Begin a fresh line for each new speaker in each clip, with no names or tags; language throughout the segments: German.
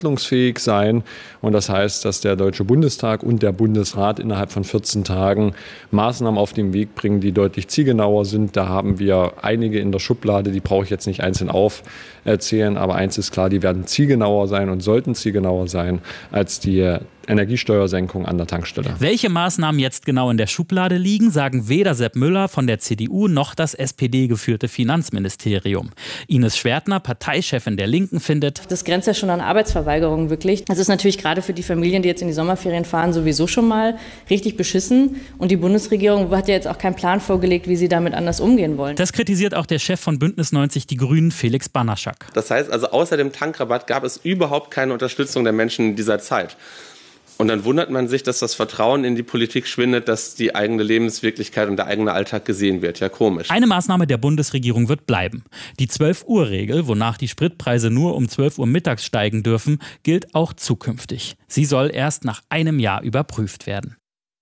handlungsfähig sein. Und das heißt, dass der Deutsche Bundestag und der Bundesrat innerhalb von 14 Tagen Maßnahmen auf den Weg bringen, die deutlich zielgenauer sind. Da haben wir einige in der Schublade, die brauche ich jetzt nicht einzeln aufzählen. Aber eins ist klar, die werden zielgenauer sein und sollten zielgenauer sein als die Energiesteuersenkung an der Tankstelle.
Welche Maßnahmen jetzt genau in der Schublade liegen, sagen weder Sepp Müller von der CDU noch das SPD-geführte Finanzministerium. Ines Schwertner, Parteichefin der Linken, findet:
Das grenzt ja schon an Arbeitsverweigerung wirklich. Das ist natürlich gerade für die Familien, die jetzt in die Sommerferien fahren, sowieso schon mal richtig beschissen. Und die Bundesregierung hat ja jetzt auch keinen Plan vorgelegt, wie sie damit anders umgehen wollen.
Das kritisiert auch der Chef von Bündnis 90 Die Grünen, Felix Banaschak.
Das heißt also, außer dem Tankrabatt gab es überhaupt keine Unterstützung der Menschen in dieser Zeit. Und dann wundert man sich, dass das Vertrauen in die Politik schwindet, dass die eigene Lebenswirklichkeit und der eigene Alltag gesehen wird. Ja, komisch.
Eine Maßnahme der Bundesregierung wird bleiben. Die 12-Uhr-Regel, wonach die Spritpreise nur um 12 Uhr mittags steigen dürfen, gilt auch zukünftig. Sie soll erst nach einem Jahr überprüft werden.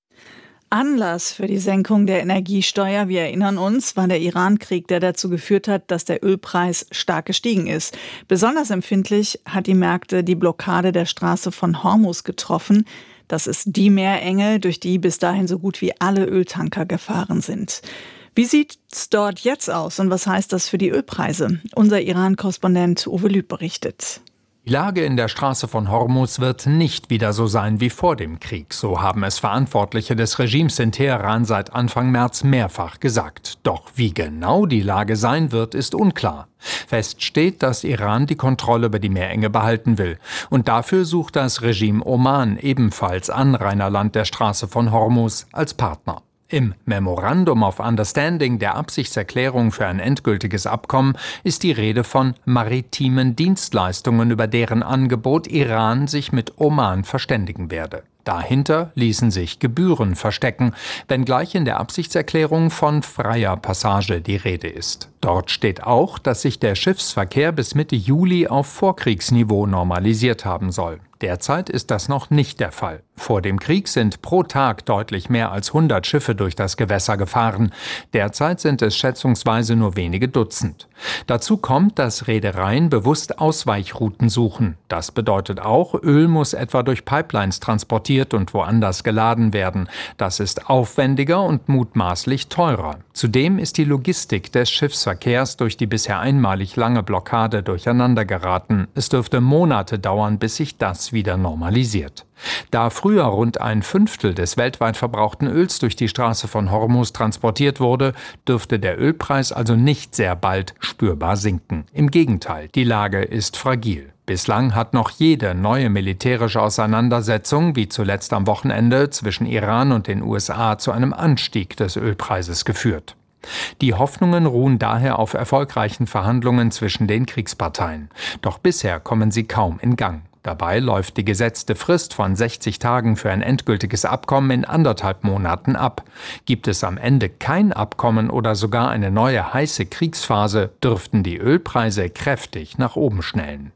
Anlass für die Senkung der Energiesteuer, wir erinnern uns, war der Iran-Krieg, der dazu geführt hat, dass der Ölpreis stark gestiegen ist. Besonders empfindlich hat die Märkte die Blockade der Straße von Hormuz getroffen. Das ist die Meerenge, durch die bis dahin so gut wie alle Öltanker gefahren sind. Wie sieht's dort jetzt aus und was heißt das für die Ölpreise? Unser Iran-Korrespondent Uwe Lüb berichtet.
Die Lage in der Straße von Hormuz wird nicht wieder so sein wie vor dem Krieg. So haben es Verantwortliche des Regimes in Teheran seit Anfang März mehrfach gesagt. Doch wie genau die Lage sein wird, ist unklar. Fest steht, dass Iran die Kontrolle über die Meerenge behalten will. Und dafür sucht das Regime Oman, ebenfalls Anrainerland der Straße von Hormuz, als Partner. Im Memorandum of Understanding der Absichtserklärung für ein endgültiges Abkommen ist die Rede von maritimen Dienstleistungen, über deren Angebot Iran sich mit Oman verständigen werde. Dahinter ließen sich Gebühren verstecken, wenngleich in der Absichtserklärung von freier Passage die Rede ist. Dort steht auch, dass sich der Schiffsverkehr bis Mitte Juli auf Vorkriegsniveau normalisiert haben soll. Derzeit ist das noch nicht der Fall. Vor dem Krieg sind pro Tag deutlich mehr als 100 Schiffe durch das Gewässer gefahren. Derzeit sind es schätzungsweise nur wenige Dutzend. Dazu kommt, dass Reedereien bewusst Ausweichrouten suchen. Das bedeutet auch, Öl muss etwa durch Pipelines transportiert und woanders geladen werden. Das ist aufwendiger und mutmaßlich teurer. Zudem ist die Logistik des Schiffsverkehrs durch die bisher einmalig lange Blockade durcheinander geraten. Es dürfte Monate dauern, bis sich das wieder normalisiert. Da früher rund ein Fünftel des weltweit verbrauchten Öls durch die Straße von Hormuz transportiert wurde, dürfte der Ölpreis also nicht sehr bald spürbar sinken. Im Gegenteil, die Lage ist fragil. Bislang hat noch jede neue militärische Auseinandersetzung, wie zuletzt am Wochenende zwischen Iran und den USA, zu einem Anstieg des Ölpreises geführt. Die Hoffnungen ruhen daher auf erfolgreichen Verhandlungen zwischen den Kriegsparteien. Doch bisher kommen sie kaum in Gang. Dabei läuft die gesetzte Frist von 60 Tagen für ein endgültiges Abkommen in 1,5 Monaten ab. Gibt es am Ende kein Abkommen oder sogar eine neue heiße Kriegsphase, dürften die Ölpreise kräftig nach oben schnellen.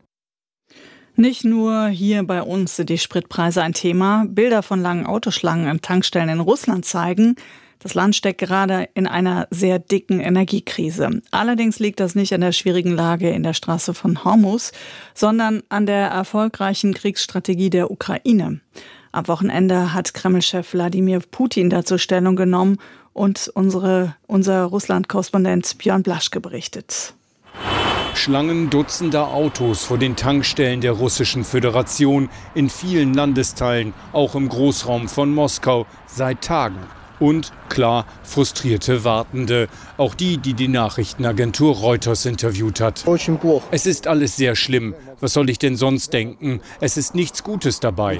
Nicht nur hier bei uns sind die Spritpreise ein Thema. Bilder von langen Autoschlangen an Tankstellen in Russland zeigen, das Land steckt gerade in einer sehr dicken Energiekrise. Allerdings liegt das nicht an der schwierigen Lage in der Straße von Hormuz, sondern an der erfolgreichen Kriegsstrategie der Ukraine. Am Wochenende hat Kreml-Chef Wladimir Putin dazu Stellung genommen und unser Russland-Korrespondent Björn Blaschke berichtet.
Schlangen dutzender Autos vor den Tankstellen der Russischen Föderation in vielen Landesteilen, auch im Großraum von Moskau, seit Tagen. Und, klar, frustrierte Wartende. Auch die Nachrichtenagentur Reuters interviewt hat. Es ist alles sehr schlimm. Was soll ich denn sonst denken? Es ist nichts Gutes dabei.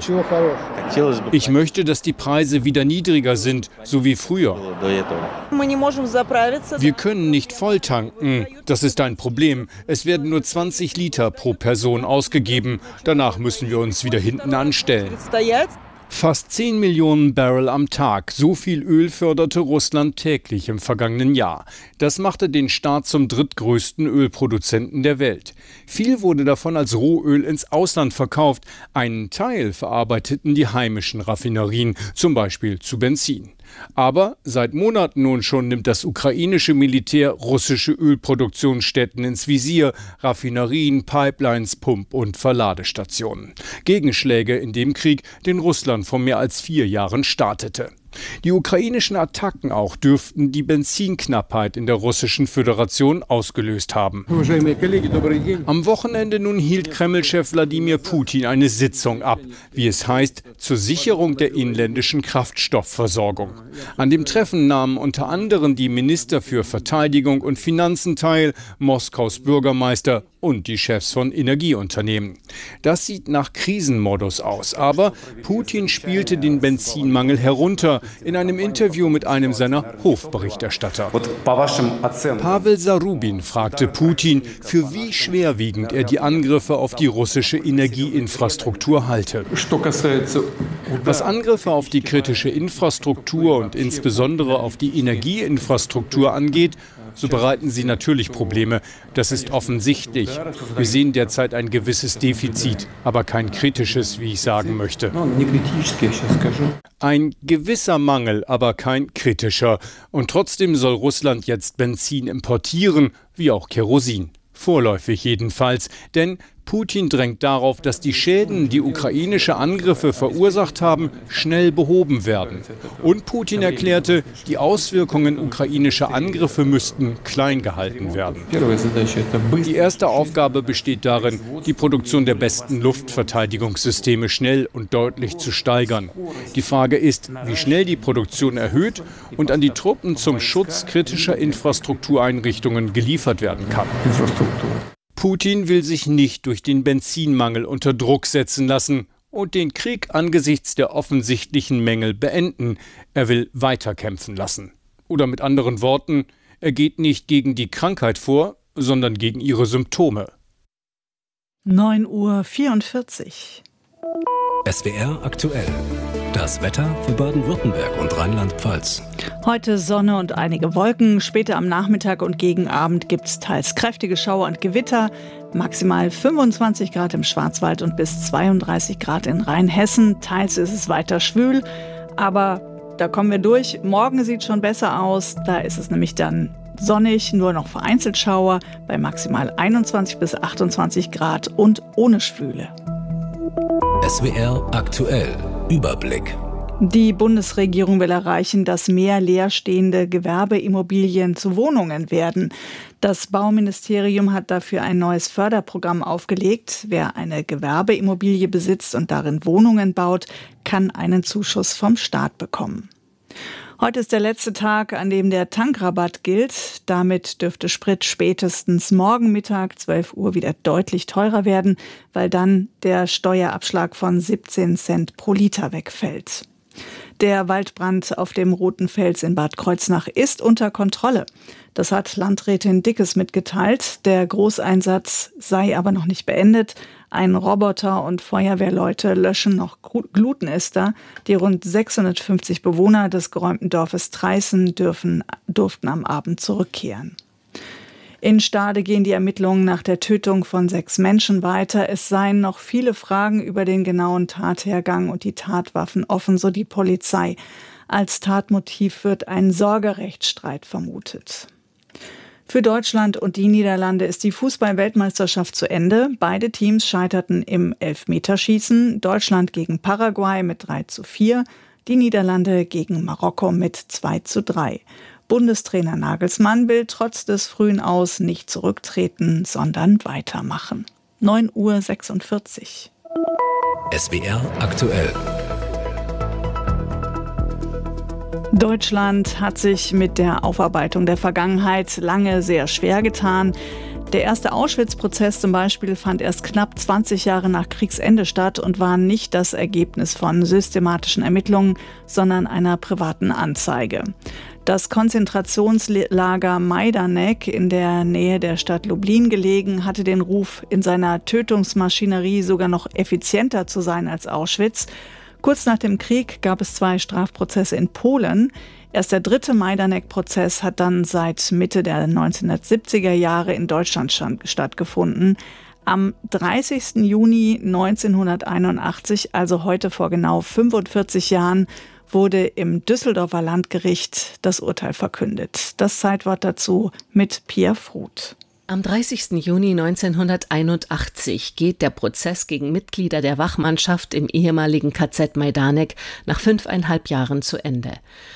Ich möchte, dass die Preise wieder niedriger sind, so wie früher. Wir können nicht voll tanken. Das ist ein Problem. Es werden nur 20 Liter pro Person ausgegeben. Danach müssen wir uns wieder hinten anstellen. Fast 10 Millionen Barrel am Tag. So viel Öl förderte Russland täglich im vergangenen Jahr. Das machte den Staat zum drittgrößten Ölproduzenten der Welt. Viel wurde davon als Rohöl ins Ausland verkauft. Einen Teil verarbeiteten die heimischen Raffinerien, zum Beispiel zu Benzin. Aber seit Monaten nun schon nimmt das ukrainische Militär russische Ölproduktionsstätten ins Visier, Raffinerien, Pipelines, Pump- und Verladestationen. Gegenschläge in dem Krieg, den Russland vor mehr als 4 Jahren startete. Die ukrainischen Attacken auch dürften die Benzinknappheit in der Russischen Föderation ausgelöst haben. Am Wochenende nun hielt Kreml-Chef Wladimir Putin eine Sitzung ab, wie es heißt, zur Sicherung der inländischen Kraftstoffversorgung. An dem Treffen nahmen unter anderem die Minister für Verteidigung und Finanzen teil, Moskaus Bürgermeister und die Chefs von Energieunternehmen. Das sieht nach Krisenmodus aus, aber Putin spielte den Benzinmangel herunter in einem Interview mit einem seiner Hofberichterstatter. Pavel Zarubin fragte Putin, für wie schwerwiegend er die Angriffe auf die russische Energieinfrastruktur halte. Was Angriffe auf die kritische Infrastruktur und insbesondere auf die Energieinfrastruktur angeht, so bereiten sie natürlich Probleme. Das ist offensichtlich. Wir sehen derzeit ein gewisses Defizit, aber kein kritisches, wie ich sagen möchte. Ein gewisser Mangel, aber kein kritischer. Und trotzdem soll Russland jetzt Benzin importieren, wie auch Kerosin. Vorläufig jedenfalls, denn Putin drängt darauf, dass die Schäden, die ukrainische Angriffe verursacht haben, schnell behoben werden. Und Putin erklärte, die Auswirkungen ukrainischer Angriffe müssten klein gehalten werden. Die erste Aufgabe besteht darin, die Produktion der besten Luftverteidigungssysteme schnell und deutlich zu steigern. Die Frage ist, wie schnell die Produktion erhöht und an die Truppen zum Schutz kritischer Infrastruktureinrichtungen geliefert werden kann. Putin will sich nicht durch den Benzinmangel unter Druck setzen lassen und den Krieg angesichts der offensichtlichen Mängel beenden. Er will weiterkämpfen lassen. Oder mit anderen Worten, er geht nicht gegen die Krankheit vor, sondern gegen ihre Symptome.
9:44 Uhr.
SWR aktuell. Das Wetter für Baden-Württemberg und Rheinland-Pfalz.
Heute Sonne und einige Wolken. Später am Nachmittag und gegen Abend gibt es teils kräftige Schauer und Gewitter. Maximal 25 Grad im Schwarzwald und bis 32 Grad in Rheinhessen. Teils ist es weiter schwül, aber da kommen wir durch. Morgen sieht schon besser aus. Da ist es nämlich dann sonnig, nur noch vereinzelt Schauer bei maximal 21 bis 28 Grad und ohne Schwüle.
SWR aktuell. Überblick.
Die Bundesregierung will erreichen, dass mehr leerstehende Gewerbeimmobilien zu Wohnungen werden. Das Bauministerium hat dafür ein neues Förderprogramm aufgelegt. Wer eine Gewerbeimmobilie besitzt und darin Wohnungen baut, kann einen Zuschuss vom Staat bekommen. Heute ist der letzte Tag, an dem der Tankrabatt gilt. Damit dürfte Sprit spätestens morgen Mittag 12 Uhr wieder deutlich teurer werden, weil dann der Steuerabschlag von 17 Cent pro Liter wegfällt. Der Waldbrand auf dem Roten Fels in Bad Kreuznach ist unter Kontrolle. Das hat Landrätin Dickes mitgeteilt. Der Großeinsatz sei aber noch nicht beendet. Ein Roboter und Feuerwehrleute löschen noch Glutenester. Die rund 650 Bewohner des geräumten Dorfes Treißen durften am Abend zurückkehren. In Stade gehen die Ermittlungen nach der Tötung von 6 Menschen weiter. Es seien noch viele Fragen über den genauen Tathergang und die Tatwaffen offen, so die Polizei. Als Tatmotiv wird ein Sorgerechtsstreit vermutet. Für Deutschland und die Niederlande ist die Fußball-Weltmeisterschaft zu Ende. Beide Teams scheiterten im Elfmeterschießen. Deutschland gegen Paraguay mit 3:4, die Niederlande gegen Marokko mit 2:3. Bundestrainer Nagelsmann will trotz des frühen Aus nicht zurücktreten, sondern weitermachen. 9:46 Uhr.
SWR aktuell.
Deutschland hat sich mit der Aufarbeitung der Vergangenheit lange sehr schwer getan. Der erste Auschwitz-Prozess zum Beispiel fand erst knapp 20 Jahre nach Kriegsende statt und war nicht das Ergebnis von systematischen Ermittlungen, sondern einer privaten Anzeige. Das Konzentrationslager Majdanek, in der Nähe der Stadt Lublin gelegen, hatte den Ruf, in seiner Tötungsmaschinerie sogar noch effizienter zu sein als Auschwitz. Kurz nach dem Krieg gab es 2 Strafprozesse in Polen. Erst der 3. Majdanek-Prozess hat dann seit Mitte der 1970er Jahre in Deutschland stattgefunden. Am 30. Juni 1981, also heute vor genau 45 Jahren, wurde im Düsseldorfer Landgericht das Urteil verkündet. Das Zeitwort dazu mit Pia Fruth.
Am 30. Juni 1981 geht der Prozess gegen Mitglieder der Wachmannschaft im ehemaligen KZ Majdanek nach 5,5 Jahren zu Ende.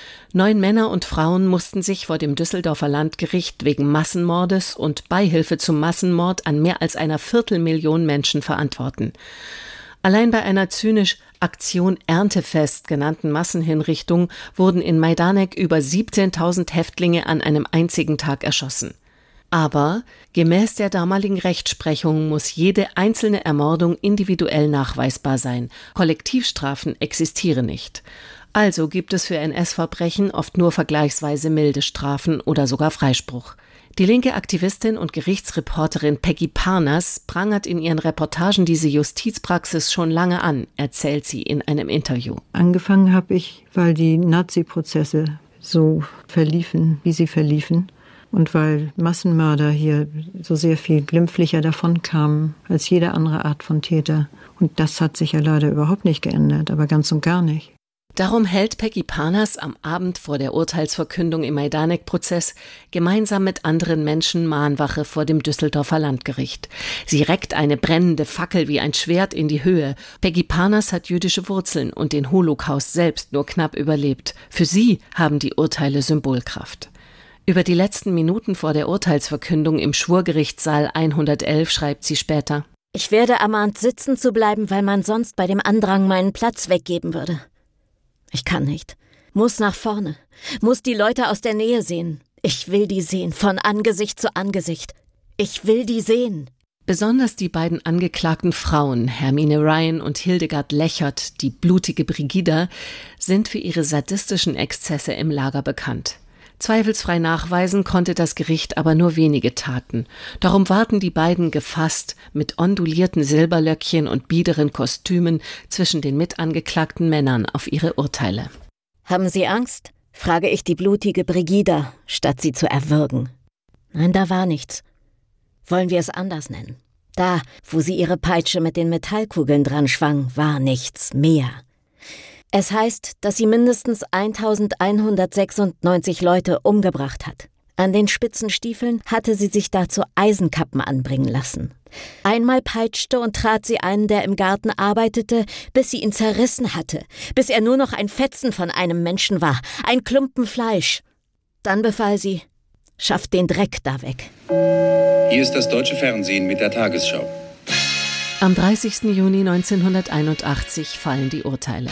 9 Männer und Frauen mussten sich vor dem Düsseldorfer Landgericht wegen Massenmordes und Beihilfe zum Massenmord an mehr als 250.000 Menschen verantworten. Allein bei einer zynisch Aktion Erntefest genannten Massenhinrichtung wurden in Majdanek über 17.000 Häftlinge an einem einzigen Tag erschossen. Aber gemäß der damaligen Rechtsprechung muss jede einzelne Ermordung individuell nachweisbar sein. Kollektivstrafen existieren nicht. Also gibt es für NS-Verbrechen oft nur vergleichsweise milde Strafen oder sogar Freispruch. Die linke Aktivistin und Gerichtsreporterin Peggy Parnas prangert in ihren Reportagen diese Justizpraxis schon lange an, erzählt sie in einem Interview.
Angefangen habe ich, weil die Nazi-Prozesse so verliefen, wie sie verliefen. Und weil Massenmörder hier so sehr viel glimpflicher davonkamen als jede andere Art von Täter. Und das hat sich ja leider überhaupt nicht geändert, aber ganz und gar nicht.
Darum hält Peggy Parnas am Abend vor der Urteilsverkündung im Majdanek-Prozess gemeinsam mit anderen Menschen Mahnwache vor dem Düsseldorfer Landgericht. Sie reckt eine brennende Fackel wie ein Schwert in die Höhe. Peggy Parnas hat jüdische Wurzeln und den Holocaust selbst nur knapp überlebt. Für sie haben die Urteile Symbolkraft. Über die letzten Minuten vor der Urteilsverkündung im Schwurgerichtssaal 111 schreibt sie später:
Ich werde ermahnt, sitzen zu bleiben, weil man sonst bei dem Andrang meinen Platz weggeben würde. Ich kann nicht. Muss nach vorne. Muss die Leute aus der Nähe sehen. Ich will die sehen, von Angesicht zu Angesicht. Ich will die sehen.
Besonders die beiden angeklagten Frauen, Hermine Ryan und Hildegard Lechert, die blutige Brigida, sind für ihre sadistischen Exzesse im Lager bekannt. Zweifelsfrei nachweisen konnte das Gericht aber nur wenige Taten. Darum warten die beiden gefasst mit ondulierten Silberlöckchen und biederen Kostümen zwischen den mitangeklagten Männern auf ihre Urteile.
Haben Sie Angst? Frage ich die blutige Brigida, statt sie zu erwürgen. Nein, da war nichts. Wollen wir es anders nennen? Da, wo sie ihre Peitsche mit den Metallkugeln dran schwang, war nichts mehr. Es heißt, dass sie mindestens 1196 Leute umgebracht hat. An den spitzen Stiefeln hatte sie sich dazu Eisenkappen anbringen lassen. Einmal peitschte und trat sie einen, der im Garten arbeitete, bis sie ihn zerrissen hatte, bis er nur noch ein Fetzen von einem Menschen war, ein Klumpen Fleisch. Dann befahl sie: Schafft den Dreck da weg.
Hier ist das deutsche Fernsehen mit der Tagesschau.
Am 30. Juni 1981 fallen die Urteile.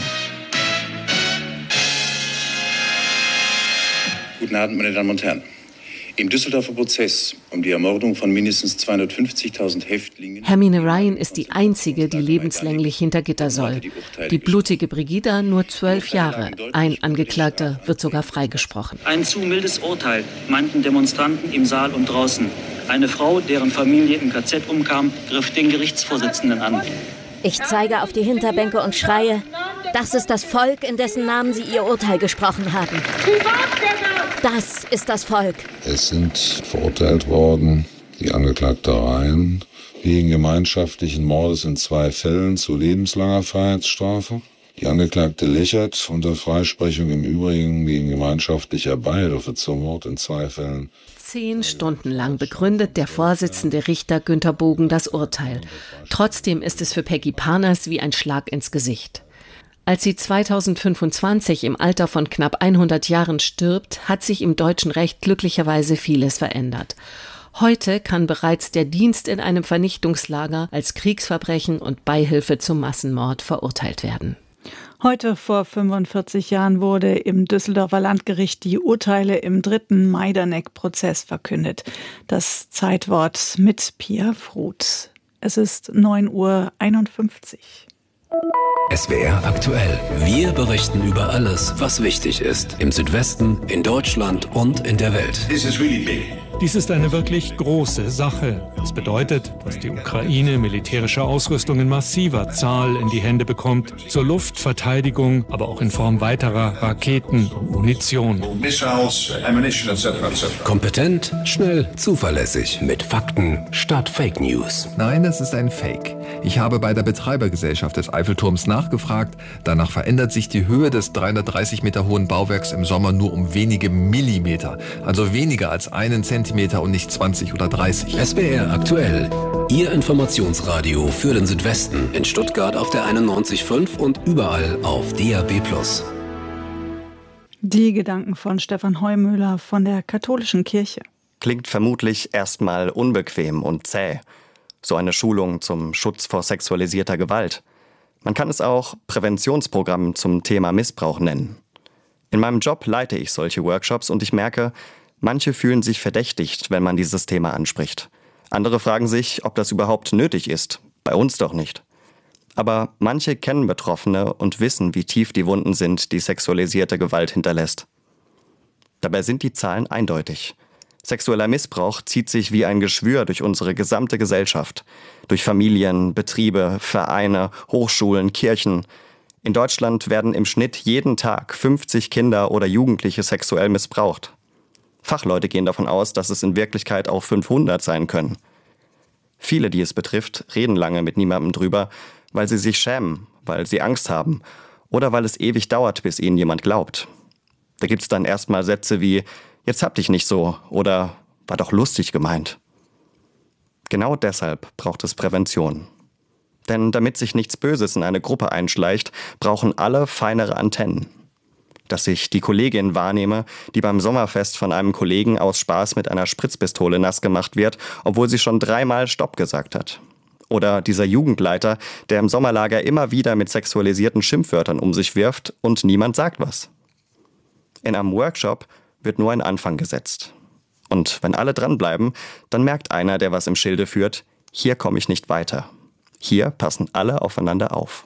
Guten Abend, meine Damen und Herren. Im Düsseldorfer Prozess um die Ermordung von mindestens 250.000 Häftlingen...
Hermine Ryan ist die einzige, die lebenslänglich hinter Gitter soll. Die blutige Brigida nur 12 Jahre. Ein Angeklagter wird sogar freigesprochen.
Ein zu mildes Urteil, meinten Demonstranten im Saal und draußen. Eine Frau, deren Familie im KZ umkam, griff den Gerichtsvorsitzenden an.
Ich zeige auf die Hinterbänke und schreie: Das ist das Volk, in dessen Namen Sie Ihr Urteil gesprochen haben. Das ist das Volk.
Es sind verurteilt worden die Angeklagte Ryan wegen gemeinschaftlichen Mordes in 2 Fällen zu lebenslanger Freiheitsstrafe. Die Angeklagte Lechert unter Freisprechung im Übrigen wegen gemeinschaftlicher Beihilfe zum Mord in 2 Fällen.
10 Stunden lang begründet der Vorsitzende Richter Günter Bogen das Urteil. Trotzdem ist es für Peggy Parnas wie ein Schlag ins Gesicht. Als sie 2025 im Alter von knapp 100 Jahren stirbt, hat sich im deutschen Recht glücklicherweise vieles verändert. Heute kann bereits der Dienst in einem Vernichtungslager als Kriegsverbrechen und Beihilfe zum Massenmord verurteilt werden.
Heute vor 45 Jahren wurde im Düsseldorfer Landgericht die Urteile im 3. Majdanek-Prozess verkündet. Das Zeitwort mit Pia Fruth. Es ist 9:51 Uhr.
SWR aktuell. Wir berichten über alles, was wichtig ist. Im Südwesten, in Deutschland und in der Welt.
This is really big. Dies ist eine wirklich große Sache. Es bedeutet, dass die Ukraine militärische Ausrüstung in massiver Zahl in die Hände bekommt, zur Luftverteidigung, aber auch in Form weiterer Raketen und Munition.
Kompetent, schnell, zuverlässig, mit Fakten statt Fake News.
Nein, das ist ein Fake. Ich habe bei der Betreibergesellschaft des Eiffelturms nachgefragt. Danach verändert sich die Höhe des 330 Meter hohen Bauwerks im Sommer nur um wenige Millimeter. Also weniger als 1 Zentimeter und nicht 20 oder 30.
SWR aktuell. Ihr Informationsradio für den Südwesten. In Stuttgart auf der 91.5 und überall auf DAB+.
Die Gedanken von Stefan Heumüller von der Katholischen Kirche.
Klingt vermutlich erstmal unbequem und zäh. So eine Schulung zum Schutz vor sexualisierter Gewalt. Man kann es auch Präventionsprogramm zum Thema Missbrauch nennen. In meinem Job leite ich solche Workshops und ich merke, manche fühlen sich verdächtigt, wenn man dieses Thema anspricht. Andere fragen sich, ob das überhaupt nötig ist. Bei uns doch nicht. Aber manche kennen Betroffene und wissen, wie tief die Wunden sind, die sexualisierte Gewalt hinterlässt. Dabei sind die Zahlen eindeutig. Sexueller Missbrauch zieht sich wie ein Geschwür durch unsere gesamte Gesellschaft. Durch Familien, Betriebe, Vereine, Hochschulen, Kirchen. In Deutschland werden im Schnitt jeden Tag 50 Kinder oder Jugendliche sexuell missbraucht. Fachleute gehen davon aus, dass es in Wirklichkeit auch 500 sein können. Viele, die es betrifft, reden lange mit niemandem drüber, weil sie sich schämen, weil sie Angst haben oder weil es ewig dauert, bis ihnen jemand glaubt. Da gibt's dann erstmal Sätze wie „Jetzt hab dich nicht so" oder „War doch lustig gemeint". Genau deshalb braucht es Prävention. Denn damit sich nichts Böses in eine Gruppe einschleicht, brauchen alle feinere Antennen. Dass ich die Kollegin wahrnehme, die beim Sommerfest von einem Kollegen aus Spaß mit einer Spritzpistole nass gemacht wird, obwohl sie schon 3-mal Stopp gesagt hat. Oder dieser Jugendleiter, der im Sommerlager immer wieder mit sexualisierten Schimpfwörtern um sich wirft und niemand sagt was. In einem Workshop wird nur ein Anfang gesetzt. Und wenn alle dranbleiben, dann merkt einer, der was im Schilde führt, hier komme ich nicht weiter. Hier passen alle aufeinander auf.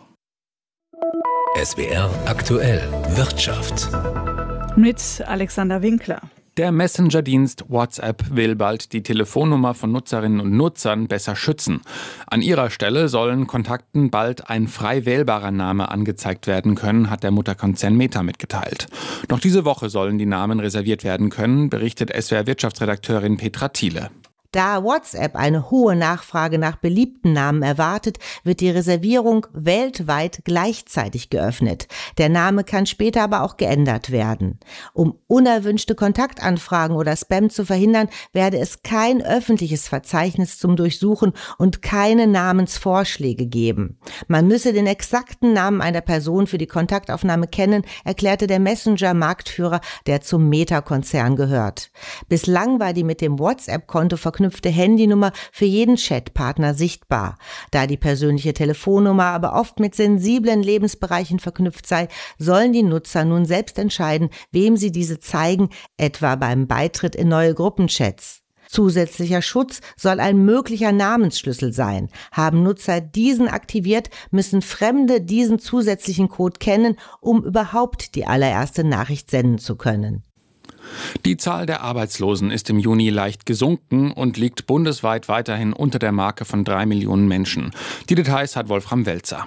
SWR aktuell Wirtschaft.
Mit Alexander Winkler.
Der Messenger-Dienst WhatsApp will bald die Telefonnummer von Nutzerinnen und Nutzern besser schützen. An ihrer Stelle sollen Kontakten bald ein frei wählbarer Name angezeigt werden können, hat der Mutterkonzern Meta mitgeteilt. Noch diese Woche sollen die Namen reserviert werden können, berichtet SWR-Wirtschaftsredakteurin Petra Thiele.
Da WhatsApp eine hohe Nachfrage nach beliebten Namen erwartet, wird die Reservierung weltweit gleichzeitig geöffnet. Der Name kann später aber auch geändert werden. Um unerwünschte Kontaktanfragen oder Spam zu verhindern, werde es kein öffentliches Verzeichnis zum Durchsuchen und keine Namensvorschläge geben. Man müsse den exakten Namen einer Person für die Kontaktaufnahme kennen, erklärte der Messenger-Marktführer, der zum Meta-Konzern gehört. Bislang war die mit dem WhatsApp-Konto verknüpfte Handynummer für jeden Chatpartner sichtbar. Da die persönliche Telefonnummer aber oft mit sensiblen Lebensbereichen verknüpft sei, sollen die Nutzer nun selbst entscheiden, wem sie diese zeigen, etwa beim Beitritt in neue Gruppenchats. Zusätzlicher Schutz soll ein möglicher Namensschlüssel sein. Haben Nutzer diesen aktiviert, müssen Fremde diesen zusätzlichen Code kennen, um überhaupt die allererste Nachricht senden zu können.
Die Zahl der Arbeitslosen ist im Juni leicht gesunken und liegt bundesweit weiterhin unter der Marke von 3 Millionen Menschen. Die Details hat Wolfram Welzer.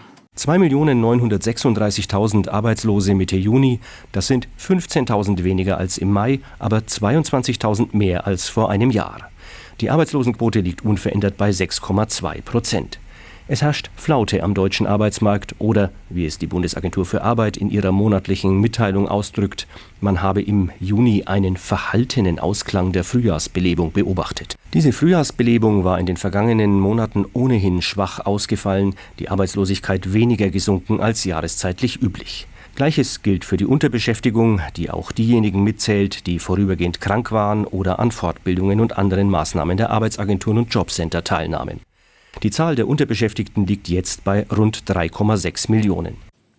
2.936.000 Arbeitslose Mitte Juni, das sind 15.000 weniger als im Mai, aber 22.000 mehr als vor einem Jahr. Die Arbeitslosenquote liegt unverändert bei 6,2%. Es herrscht Flaute am deutschen Arbeitsmarkt oder, wie es die Bundesagentur für Arbeit in ihrer monatlichen Mitteilung ausdrückt, man habe im Juni einen verhaltenen Ausklang der Frühjahrsbelebung beobachtet. Diese Frühjahrsbelebung war in den vergangenen Monaten ohnehin schwach ausgefallen, die Arbeitslosigkeit weniger gesunken als jahreszeitlich üblich. Gleiches gilt für die Unterbeschäftigung, die auch diejenigen mitzählt, die vorübergehend krank waren oder an Fortbildungen und anderen Maßnahmen der Arbeitsagenturen und Jobcenter teilnahmen. Die Zahl der Unterbeschäftigten liegt jetzt bei rund 3,6 Millionen.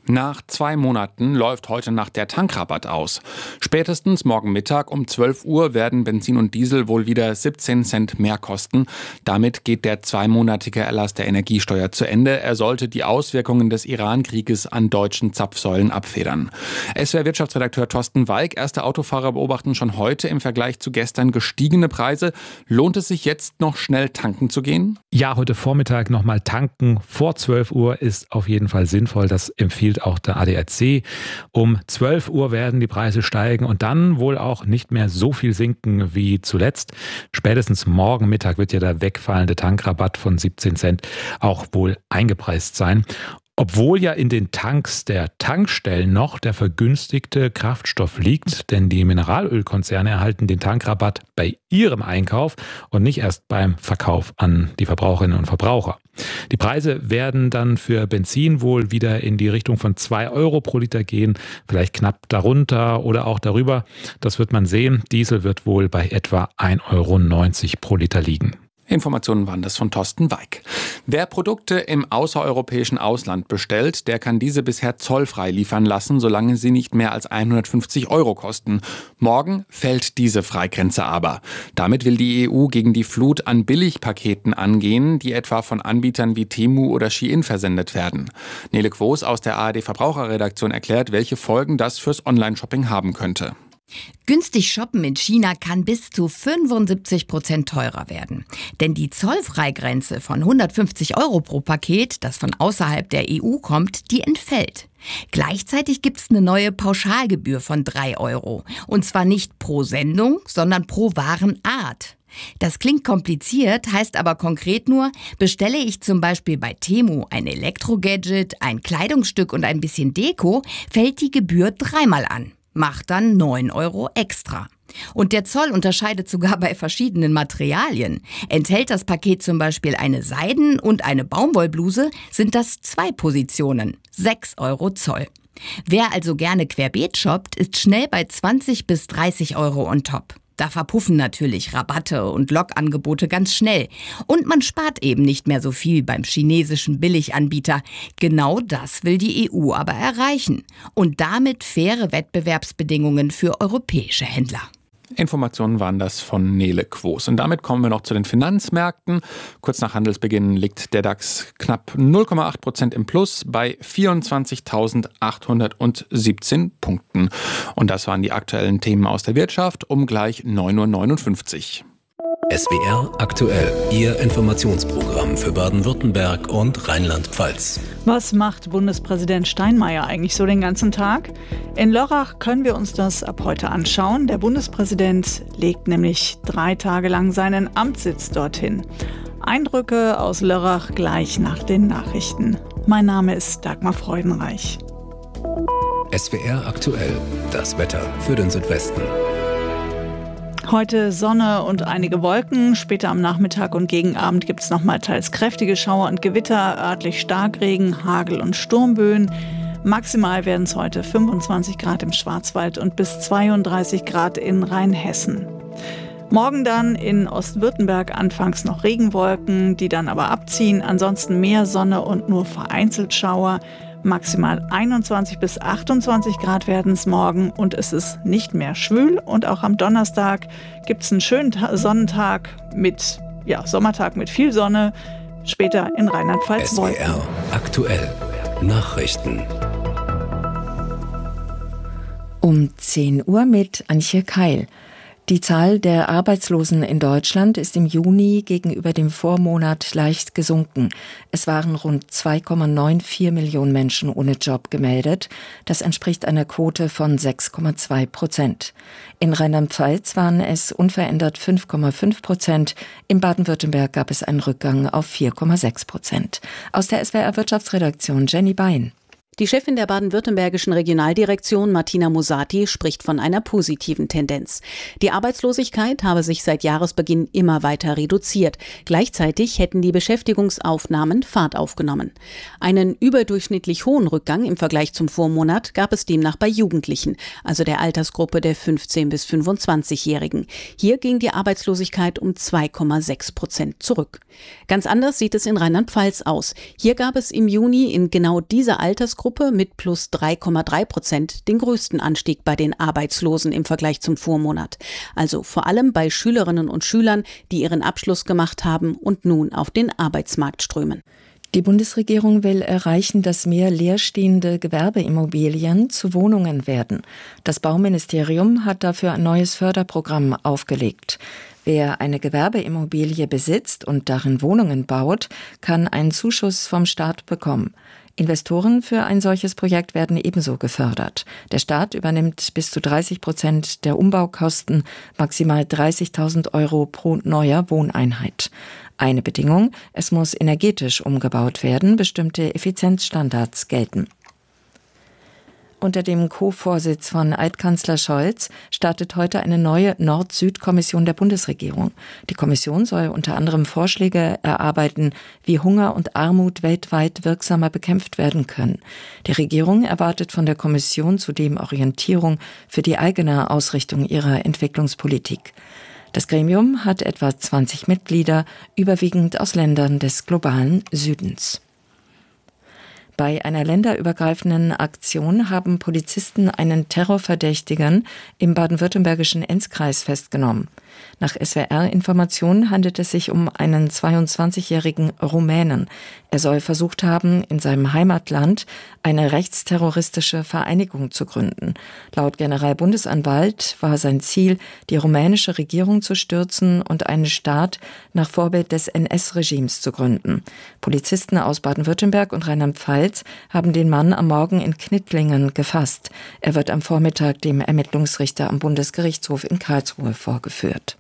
Nach 2 Monaten läuft heute Nacht der Tankrabatt aus. Spätestens morgen Mittag um 12 Uhr werden Benzin und Diesel wohl wieder 17 Cent mehr kosten. Damit geht der 2-monatige Erlass der Energiesteuer zu Ende. Er sollte die Auswirkungen des Iran-Krieges an deutschen Zapfsäulen abfedern. SWR-Wirtschaftsredakteur Thorsten Weig, erste Autofahrer beobachten schon heute im Vergleich zu gestern gestiegene Preise. Lohnt es sich jetzt noch schnell tanken zu gehen?
Ja, heute Vormittag nochmal tanken vor 12 Uhr ist auf jeden Fall sinnvoll. Das empfiehlt auch der ADAC. Um 12 Uhr werden die Preise steigen und dann wohl auch nicht mehr so viel sinken wie zuletzt. Spätestens morgen Mittag wird ja der wegfallende Tankrabatt von 17 Cent auch wohl eingepreist sein. Obwohl ja in den Tanks der Tankstellen noch der vergünstigte Kraftstoff liegt, denn die Mineralölkonzerne erhalten den Tankrabatt bei ihrem Einkauf und nicht erst beim Verkauf an die Verbraucherinnen und Verbraucher. Die Preise werden dann für Benzin wohl wieder in die Richtung von 2 Euro pro Liter gehen, vielleicht knapp darunter oder auch darüber. Das wird man sehen. Diesel wird wohl bei etwa 1,90 Euro pro Liter liegen.
Informationen waren das von Thorsten Weig. Wer Produkte im außereuropäischen Ausland bestellt, der kann diese bisher zollfrei liefern lassen, solange sie nicht mehr als 150 Euro kosten. Morgen fällt diese Freigrenze aber. Damit will die EU gegen die Flut an Billigpaketen angehen, die etwa von Anbietern wie Temu oder Shein versendet werden. Nele Quos aus der ARD-Verbraucherredaktion erklärt, welche Folgen das fürs Online-Shopping haben könnte.
Günstig shoppen in China kann bis zu 75% teurer werden. Denn die Zollfreigrenze von 150 Euro pro Paket, das von außerhalb der EU kommt, die entfällt. Gleichzeitig gibt es eine neue Pauschalgebühr von 3 Euro. Und zwar nicht pro Sendung, sondern pro Warenart. Das klingt kompliziert, heißt aber konkret nur, bestelle ich zum Beispiel bei Temu ein Elektrogadget, ein Kleidungsstück und ein bisschen Deko, fällt die Gebühr 3-mal an. Macht dann 9 Euro extra. Und der Zoll unterscheidet sogar bei verschiedenen Materialien. Enthält das Paket zum Beispiel eine Seiden- und eine Baumwollbluse, sind das 2 Positionen, 6 Euro Zoll. Wer also gerne querbeet shoppt, ist schnell bei 20 bis 30 Euro on top. Da verpuffen natürlich Rabatte und Lockangebote ganz schnell. Und man spart eben nicht mehr so viel beim chinesischen Billiganbieter. Genau das will die EU aber erreichen. Und damit faire Wettbewerbsbedingungen für europäische Händler.
Informationen waren das von Nele Quos. Und damit kommen wir noch zu den Finanzmärkten. Kurz nach Handelsbeginn liegt der DAX knapp 0,8% im Plus bei 24.817 Punkten. Und das waren die aktuellen Themen aus der Wirtschaft um gleich 9.59 Uhr.
SWR aktuell, Ihr Informationsprogramm für Baden-Württemberg und Rheinland-Pfalz.
Was macht Bundespräsident Steinmeier eigentlich so den ganzen Tag? In Lörrach können wir uns das ab heute anschauen. Der Bundespräsident legt nämlich 3 Tage lang seinen Amtssitz dorthin. Eindrücke aus Lörrach gleich nach den Nachrichten. Mein Name ist Dagmar Freudenreich.
SWR aktuell, das Wetter für den Südwesten.
Heute Sonne und einige Wolken. Später am Nachmittag und gegen Abend gibt es nochmal teils kräftige Schauer und Gewitter, örtlich Starkregen, Hagel und Sturmböen. Maximal werden es heute 25 Grad im Schwarzwald und bis 32 Grad in Rheinhessen. Morgen dann in Ostwürttemberg anfangs noch Regenwolken, die dann aber abziehen. Ansonsten mehr Sonne und nur vereinzelt Schauer. Maximal 21 bis 28 Grad werden es morgen und es ist nicht mehr schwül. Und auch am Donnerstag gibt es einen schönen Sonnentag mit, Sommertag mit viel Sonne. Später in Rheinland-Pfalz Wolken.
SWR aktuell. Nachrichten.
Um 10 Uhr mit Antje Keil. Die Zahl der Arbeitslosen in Deutschland ist im Juni gegenüber dem Vormonat leicht gesunken. Es waren rund 2,94 Millionen Menschen ohne Job gemeldet. Das entspricht einer Quote von 6,2%. In Rheinland-Pfalz waren es unverändert 5,5%. In Baden-Württemberg gab es einen Rückgang auf 4,6%. Aus der SWR Wirtschaftsredaktion Jenny Bein.
Die Chefin der baden-württembergischen Regionaldirektion, Martina Musati, spricht von einer positiven Tendenz. Die Arbeitslosigkeit habe sich seit Jahresbeginn immer weiter reduziert. Gleichzeitig hätten die Beschäftigungsaufnahmen Fahrt aufgenommen. Einen überdurchschnittlich hohen Rückgang im Vergleich zum Vormonat gab es demnach bei Jugendlichen, also der Altersgruppe der 15- bis 25-Jährigen. Hier ging die Arbeitslosigkeit um 2,6% zurück. Ganz anders sieht es in Rheinland-Pfalz aus. Hier gab es im Juni in genau dieser Altersgruppe Altersgruppe mit plus 3,3% den größten Anstieg bei den Arbeitslosen im Vergleich zum Vormonat. Also vor allem bei Schülerinnen und Schülern, die ihren Abschluss gemacht haben und nun auf den Arbeitsmarkt strömen.
Die Bundesregierung will erreichen, dass mehr leerstehende Gewerbeimmobilien zu Wohnungen werden. Das Bauministerium hat dafür ein neues Förderprogramm aufgelegt. Wer eine Gewerbeimmobilie besitzt und darin Wohnungen baut, kann einen Zuschuss vom Staat bekommen. Investoren für ein solches Projekt werden ebenso gefördert. Der Staat übernimmt bis zu 30% der Umbaukosten, maximal 30.000 € pro neuer Wohneinheit. Eine Bedingung: Es muss energetisch umgebaut werden, bestimmte Effizienzstandards gelten. Unter dem Co-Vorsitz von Altkanzler Scholz startet heute eine neue Nord-Süd-Kommission der Bundesregierung. Die Kommission soll unter anderem Vorschläge erarbeiten, wie Hunger und Armut weltweit wirksamer bekämpft werden können. Die Regierung erwartet von der Kommission zudem Orientierung für die eigene Ausrichtung ihrer Entwicklungspolitik. Das Gremium hat etwa 20 Mitglieder, überwiegend aus Ländern des globalen Südens. Bei einer länderübergreifenden Aktion haben Polizisten einen Terrorverdächtigen im baden-württembergischen Enzkreis festgenommen. Nach SWR-Informationen handelt es sich um einen 22-jährigen Rumänen. Er soll versucht haben, in seinem Heimatland eine rechtsterroristische Vereinigung zu gründen. Laut Generalbundesanwalt war sein Ziel, die rumänische Regierung zu stürzen und einen Staat nach Vorbild des NS-Regimes zu gründen. Polizisten aus Baden-Württemberg und Rheinland-Pfalz haben den Mann am Morgen in Knittlingen gefasst. Er wird am Vormittag dem Ermittlungsrichter am Bundesgerichtshof in Karlsruhe vorgeführt.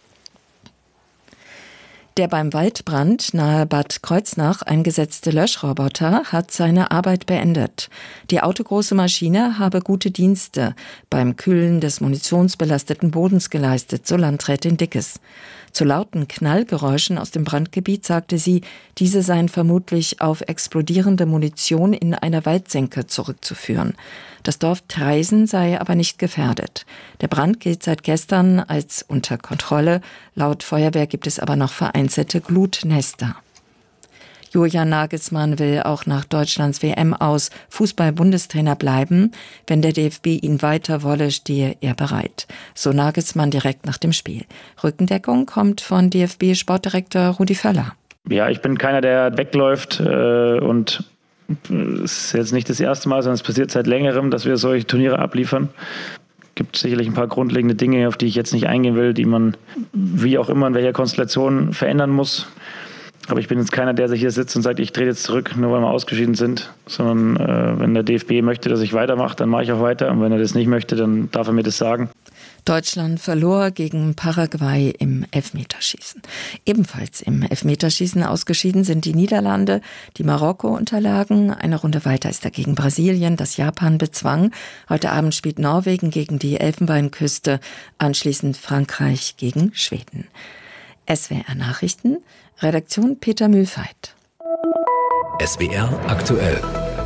Der beim Waldbrand nahe Bad Kreuznach eingesetzte Löschroboter hat seine Arbeit beendet. Die autogroße Maschine habe gute Dienste beim Kühlen des munitionsbelasteten Bodens geleistet, so Landrätin Dickes. Zu lauten Knallgeräuschen aus dem Brandgebiet sagte sie, diese seien vermutlich auf explodierende Munition in einer Waldsenke zurückzuführen. Das Dorf Treisen sei aber nicht gefährdet. Der Brand gilt seit gestern als unter Kontrolle. Laut Feuerwehr gibt es aber noch vereinzelte Glutnester. Julian Nagelsmann will auch nach Deutschlands WM aus Fußball-Bundestrainer bleiben. Wenn der DFB ihn weiter wolle, stehe er bereit. So Nagelsmann direkt nach dem Spiel. Rückendeckung kommt von DFB-Sportdirektor Rudi Völler.
Ja, ich bin keiner, der wegläuft und es ist jetzt nicht das erste Mal, sondern es passiert seit längerem, dass wir solche Turniere abliefern. Es gibt sicherlich ein paar grundlegende Dinge, auf die ich jetzt nicht eingehen will, die man wie auch immer in welcher Konstellation verändern muss. Aber ich bin jetzt keiner, der sich hier sitzt und sagt, ich drehe jetzt zurück, nur weil wir ausgeschieden sind. Sondern wenn der DFB möchte, dass ich weitermache, dann mache ich auch weiter. Und wenn er das nicht möchte, dann darf er mir das sagen.
Deutschland verlor gegen Paraguay im Elfmeterschießen. Ebenfalls im Elfmeterschießen ausgeschieden sind die Niederlande, die Marokko unterlagen. Eine Runde weiter ist dagegen Brasilien, das Japan bezwang. Heute Abend spielt Norwegen gegen die Elfenbeinküste, anschließend Frankreich gegen Schweden. SWR Nachrichten, Redaktion Peter Mühlfeit.
SWR aktuell.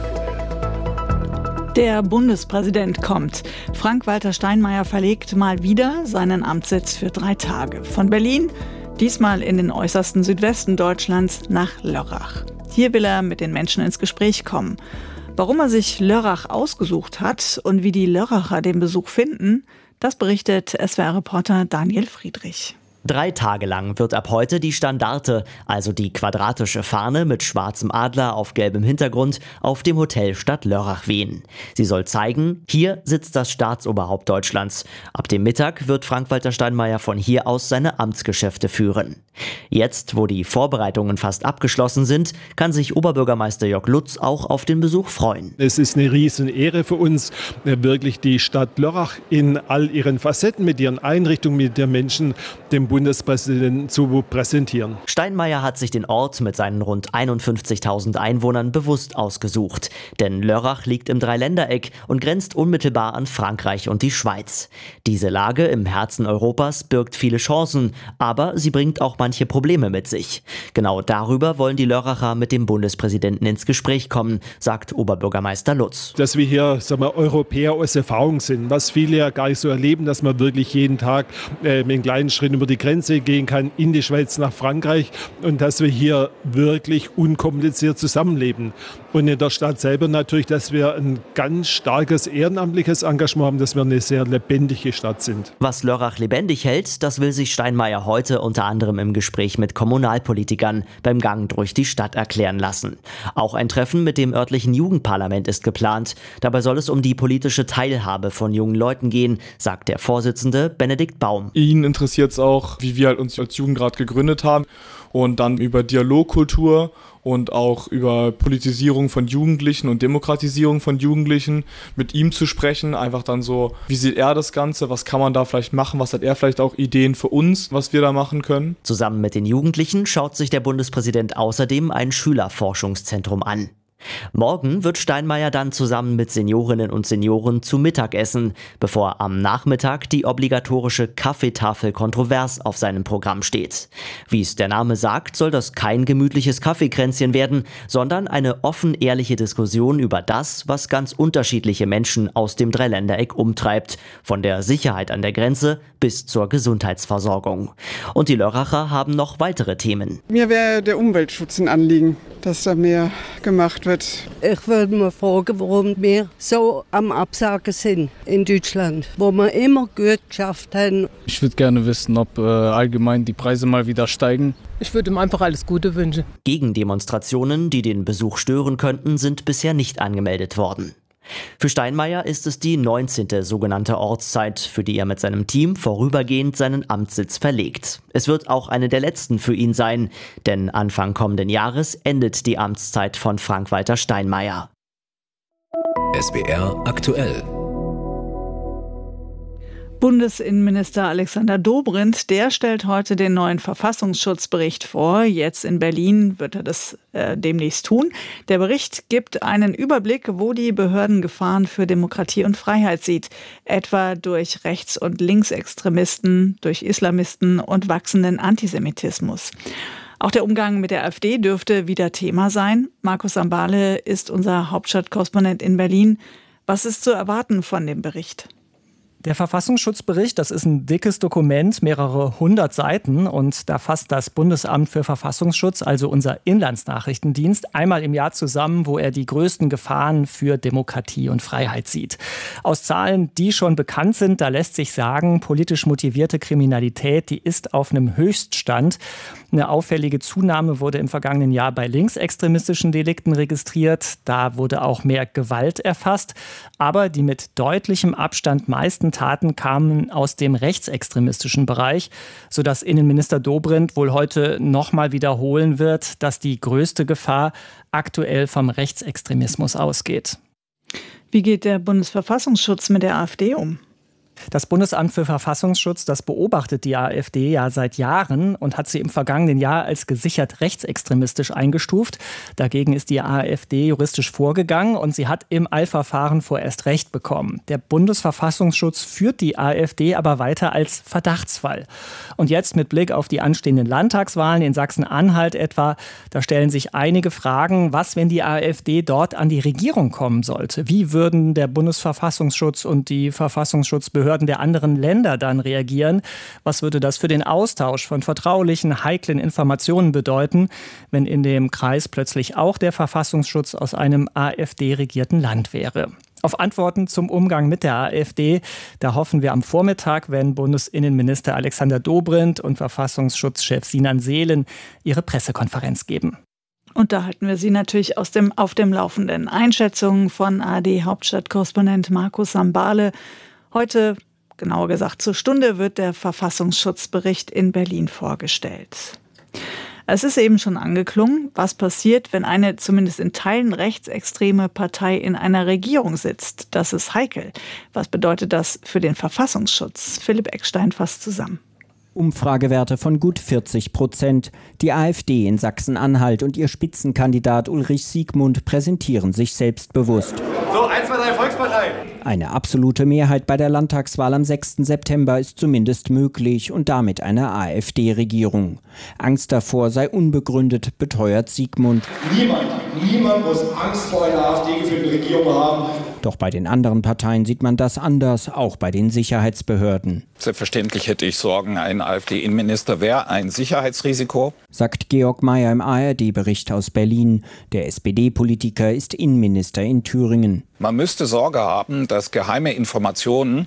Der Bundespräsident kommt. Frank-Walter Steinmeier verlegt mal wieder seinen Amtssitz für 3 Tage. Von Berlin, diesmal in den äußersten Südwesten Deutschlands, nach Lörrach. Hier will er mit den Menschen ins Gespräch kommen. Warum er sich Lörrach ausgesucht hat und wie die Lörracher den Besuch finden, das berichtet SWR-Reporter Daniel Friedrich.
3 Tage lang wird ab heute die Standarte, also die quadratische Fahne mit schwarzem Adler auf gelbem Hintergrund, auf dem Hotel Stadt Lörrach wehen. Sie soll zeigen, hier sitzt das Staatsoberhaupt Deutschlands. Ab dem Mittag wird Frank-Walter Steinmeier von hier aus seine Amtsgeschäfte führen. Jetzt, wo die Vorbereitungen fast abgeschlossen sind, kann sich Oberbürgermeister Jörg Lutz auch auf den Besuch freuen.
Es ist eine riesen Ehre für uns, wirklich die Stadt Lörrach in all ihren Facetten, mit ihren Einrichtungen, mit den Menschen, dem Bundespräsidenten zu präsentieren.
Steinmeier hat sich den Ort mit seinen rund 51.000 Einwohnern bewusst ausgesucht. Denn Lörrach liegt im Dreiländereck und grenzt unmittelbar an Frankreich und die Schweiz. Diese Lage im Herzen Europas birgt viele Chancen, aber sie bringt auch manche Probleme mit sich. Genau darüber wollen die Lörracher mit dem Bundespräsidenten ins Gespräch kommen, sagt Oberbürgermeister Lutz.
Dass wir hier Europäer aus Erfahrung sind, was viele ja gar nicht so erleben, dass man wirklich jeden Tag in kleinen Schritten über die Grenze gehen kann, in die Schweiz nach Frankreich und dass wir hier wirklich unkompliziert zusammenleben. Und in der Stadt selber natürlich, dass wir ein ganz starkes ehrenamtliches Engagement haben, dass wir eine sehr lebendige Stadt sind.
Was Lörrach lebendig hält, das will sich Steinmeier heute unter anderem im Gespräch mit Kommunalpolitikern beim Gang durch die Stadt erklären lassen. Auch ein Treffen mit dem örtlichen Jugendparlament ist geplant. Dabei soll es um die politische Teilhabe von jungen Leuten gehen, sagt der Vorsitzende Benedikt Baum.
Ihn interessiert es auch, wie wir uns als Jugendrat gegründet haben und dann über Dialogkultur und auch über Politisierung von Jugendlichen und Demokratisierung von Jugendlichen mit ihm zu sprechen. Einfach dann so, wie sieht er das Ganze, was kann man da vielleicht machen, was hat er vielleicht auch Ideen für uns, was wir da machen können.
Zusammen mit den Jugendlichen schaut sich der Bundespräsident außerdem ein Schülerforschungszentrum an. Morgen wird Steinmeier dann zusammen mit Seniorinnen und Senioren zu Mittag essen, bevor am Nachmittag die obligatorische Kaffeetafel kontrovers auf seinem Programm steht. Wie es der Name sagt, soll das kein gemütliches Kaffeekränzchen werden, sondern eine offen-ehrliche Diskussion über das, was ganz unterschiedliche Menschen aus dem Dreiländereck umtreibt, von der Sicherheit an der Grenze bis zur Gesundheitsversorgung. Und die Lörracher haben noch weitere Themen.
Mir wäre der Umweltschutz ein Anliegen, dass da mehr gemacht wird.
Ich würde mal fragen, warum wir so am Absagen sind in Deutschland, wo wir immer gut geschafft haben.
Ich würde gerne wissen, ob allgemein die Preise mal wieder steigen.
Ich würde ihm einfach alles Gute wünschen.
Gegendemonstrationen, die den Besuch stören könnten, sind bisher nicht angemeldet worden. Für Steinmeier ist es die 19. sogenannte Ortszeit, für die er mit seinem Team vorübergehend seinen Amtssitz verlegt. Es wird auch eine der letzten für ihn sein, denn Anfang kommenden Jahres endet die Amtszeit von Frank-Walter Steinmeier.
SWR aktuell.
Bundesinnenminister Alexander Dobrindt, der stellt heute den neuen Verfassungsschutzbericht vor. Jetzt in Berlin wird er das demnächst tun. Der Bericht gibt einen Überblick, wo die Behörden Gefahren für Demokratie und Freiheit sieht. Etwa durch Rechts- und Linksextremisten, durch Islamisten und wachsenden Antisemitismus. Auch der Umgang mit der AfD dürfte wieder Thema sein. Markus Sambale ist unser Hauptstadtkorrespondent in Berlin. Was ist zu erwarten von dem Bericht?
Der Verfassungsschutzbericht, das ist ein dickes Dokument, mehrere 100 Seiten, und da fasst das Bundesamt für Verfassungsschutz, also unser Inlandsnachrichtendienst, einmal im Jahr zusammen, wo er die größten Gefahren für Demokratie und Freiheit sieht. Aus Zahlen, die schon bekannt sind, da lässt sich sagen, politisch motivierte Kriminalität, die ist auf einem Höchststand. Eine auffällige Zunahme wurde im vergangenen Jahr bei linksextremistischen Delikten registriert. Da wurde auch mehr Gewalt erfasst. Aber die mit deutlichem Abstand meisten Taten kamen aus dem rechtsextremistischen Bereich, sodass Innenminister Dobrindt wohl heute nochmal wiederholen wird, dass die größte Gefahr aktuell vom Rechtsextremismus ausgeht.
Wie geht der Bundesverfassungsschutz mit der AfD um?
Das Bundesamt für Verfassungsschutz, das beobachtet die AfD ja seit Jahren und hat sie im vergangenen Jahr als gesichert rechtsextremistisch eingestuft. Dagegen ist die AfD juristisch vorgegangen und sie hat im Eilverfahren vorerst Recht bekommen. Der Bundesverfassungsschutz führt die AfD aber weiter als Verdachtsfall. Und jetzt mit Blick auf die anstehenden Landtagswahlen in Sachsen-Anhalt etwa, da stellen sich einige Fragen, was, wenn die AfD dort an die Regierung kommen sollte? Wie würden der Bundesverfassungsschutz und die Verfassungsschutzbehörden der anderen Länder dann reagieren? Was würde das für den Austausch von vertraulichen, heiklen Informationen bedeuten, wenn in dem Kreis plötzlich auch der Verfassungsschutz aus einem AfD-regierten Land wäre? Auf Antworten zum Umgang mit der AfD, da hoffen wir am Vormittag, wenn Bundesinnenminister Alexander Dobrindt und Verfassungsschutzchef Sinan Seelen ihre Pressekonferenz geben.
Und da halten wir Sie natürlich auf dem Laufenden. Einschätzungen von ARD-Hauptstadtkorrespondent Markus Sambale. Heute, genauer gesagt zur Stunde, wird der Verfassungsschutzbericht in Berlin vorgestellt. Es ist eben schon angeklungen, was passiert, wenn eine zumindest in Teilen rechtsextreme Partei in einer Regierung sitzt. Das ist heikel. Was bedeutet das für den Verfassungsschutz? Philipp Eckstein fasst zusammen.
Umfragewerte von gut 40%. Die AfD in Sachsen-Anhalt und ihr Spitzenkandidat Ulrich Siegmund präsentieren sich selbstbewusst.
So, 1, 2, 3, Volkspartei!
Eine absolute Mehrheit bei der Landtagswahl am 6. September ist zumindest möglich und damit eine AfD-Regierung. Angst davor sei unbegründet, beteuert Siegmund.
Niemand muss Angst vor einer AfD-geführten Regierung haben.
Doch bei den anderen Parteien sieht man das anders, auch bei den Sicherheitsbehörden.
Selbstverständlich hätte ich Sorgen, ein AfD-Innenminister wäre ein Sicherheitsrisiko,
sagt Georg Mayer im ARD-Bericht aus Berlin. Der SPD-Politiker ist Innenminister in Thüringen.
Man müsste Sorge haben, dass geheime Informationen,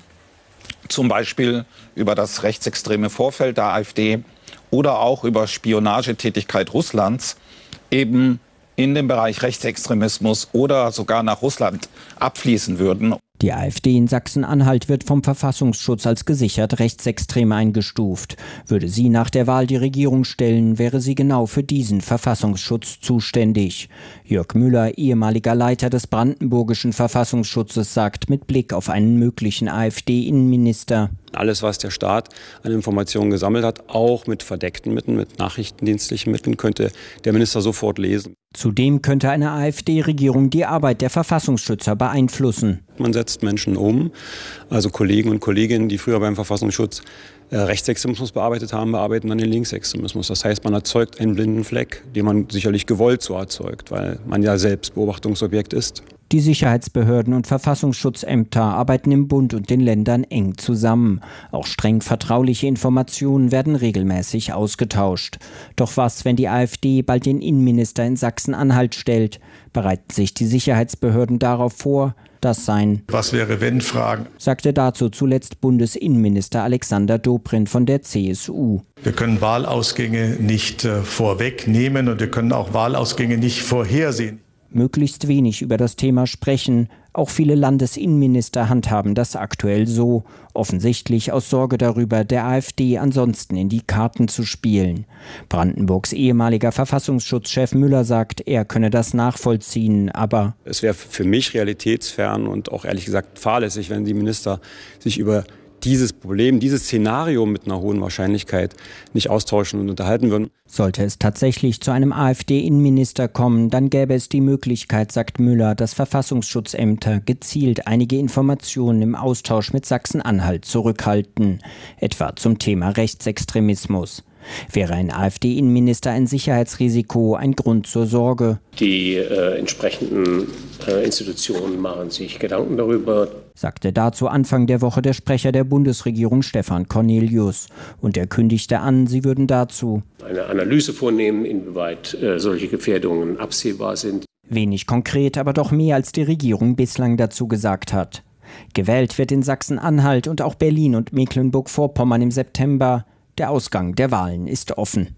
zum Beispiel über das rechtsextreme Vorfeld der AfD oder auch über Spionagetätigkeit Russlands, eben in den Bereich Rechtsextremismus oder sogar nach Russland abfließen würden.
Die AfD in Sachsen-Anhalt wird vom Verfassungsschutz als gesichert rechtsextrem eingestuft. Würde sie nach der Wahl die Regierung stellen, wäre sie genau für diesen Verfassungsschutz zuständig. Jörg Müller, ehemaliger Leiter des brandenburgischen Verfassungsschutzes, sagt mit Blick auf einen möglichen AfD-Innenminister:
Alles, was der Staat an Informationen gesammelt hat, auch mit verdeckten Mitteln, mit nachrichtendienstlichen Mitteln, könnte der Minister sofort lesen.
Zudem könnte eine AfD-Regierung die Arbeit der Verfassungsschützer beeinflussen.
Man setzt Menschen um, also Kollegen und Kolleginnen, die früher beim Verfassungsschutz Rechtsextremismus bearbeitet haben, bearbeiten dann den Linksextremismus. Das heißt, man erzeugt einen blinden Fleck, den man sicherlich gewollt so erzeugt, weil man ja selbst Beobachtungsobjekt ist.
Die Sicherheitsbehörden und Verfassungsschutzämter arbeiten im Bund und den Ländern eng zusammen. Auch streng vertrauliche Informationen werden regelmäßig ausgetauscht. Doch was, wenn die AfD bald den Innenminister in Sachsen-Anhalt stellt? Bereiten sich die Sicherheitsbehörden darauf vor? Das seien
"Was wäre wenn" Fragen,
sagte dazu zuletzt Bundesinnenminister Alexander Dobrindt von der CSU.
Wir können Wahlausgänge nicht vorwegnehmen und wir können auch Wahlausgänge nicht vorhersehen.
Möglichst wenig über das Thema sprechen. Auch viele Landesinnenminister handhaben das aktuell so. Offensichtlich aus Sorge darüber, der AfD ansonsten in die Karten zu spielen. Brandenburgs ehemaliger Verfassungsschutzchef Müller sagt, er könne das nachvollziehen, aber
es wäre für mich realitätsfern und auch ehrlich gesagt fahrlässig, wenn die Minister sich über dieses Problem, dieses Szenario mit einer hohen Wahrscheinlichkeit nicht austauschen und unterhalten würden.
Sollte es tatsächlich zu einem AfD-Innenminister kommen, dann gäbe es die Möglichkeit, sagt Müller, dass Verfassungsschutzämter gezielt einige Informationen im Austausch mit Sachsen-Anhalt zurückhalten, etwa zum Thema Rechtsextremismus. Wäre ein AfD-Innenminister ein Sicherheitsrisiko, ein Grund zur Sorge?
Die entsprechenden Institutionen machen sich Gedanken darüber,
sagte dazu Anfang der Woche der Sprecher der Bundesregierung Stefan Cornelius. Und er kündigte an, sie würden dazu
eine Analyse vornehmen, inwieweit solche Gefährdungen absehbar sind.
Wenig konkret, aber doch mehr, als die Regierung bislang dazu gesagt hat. Gewählt wird in Sachsen-Anhalt und auch Berlin und Mecklenburg-Vorpommern im September. Der Ausgang der Wahlen ist offen.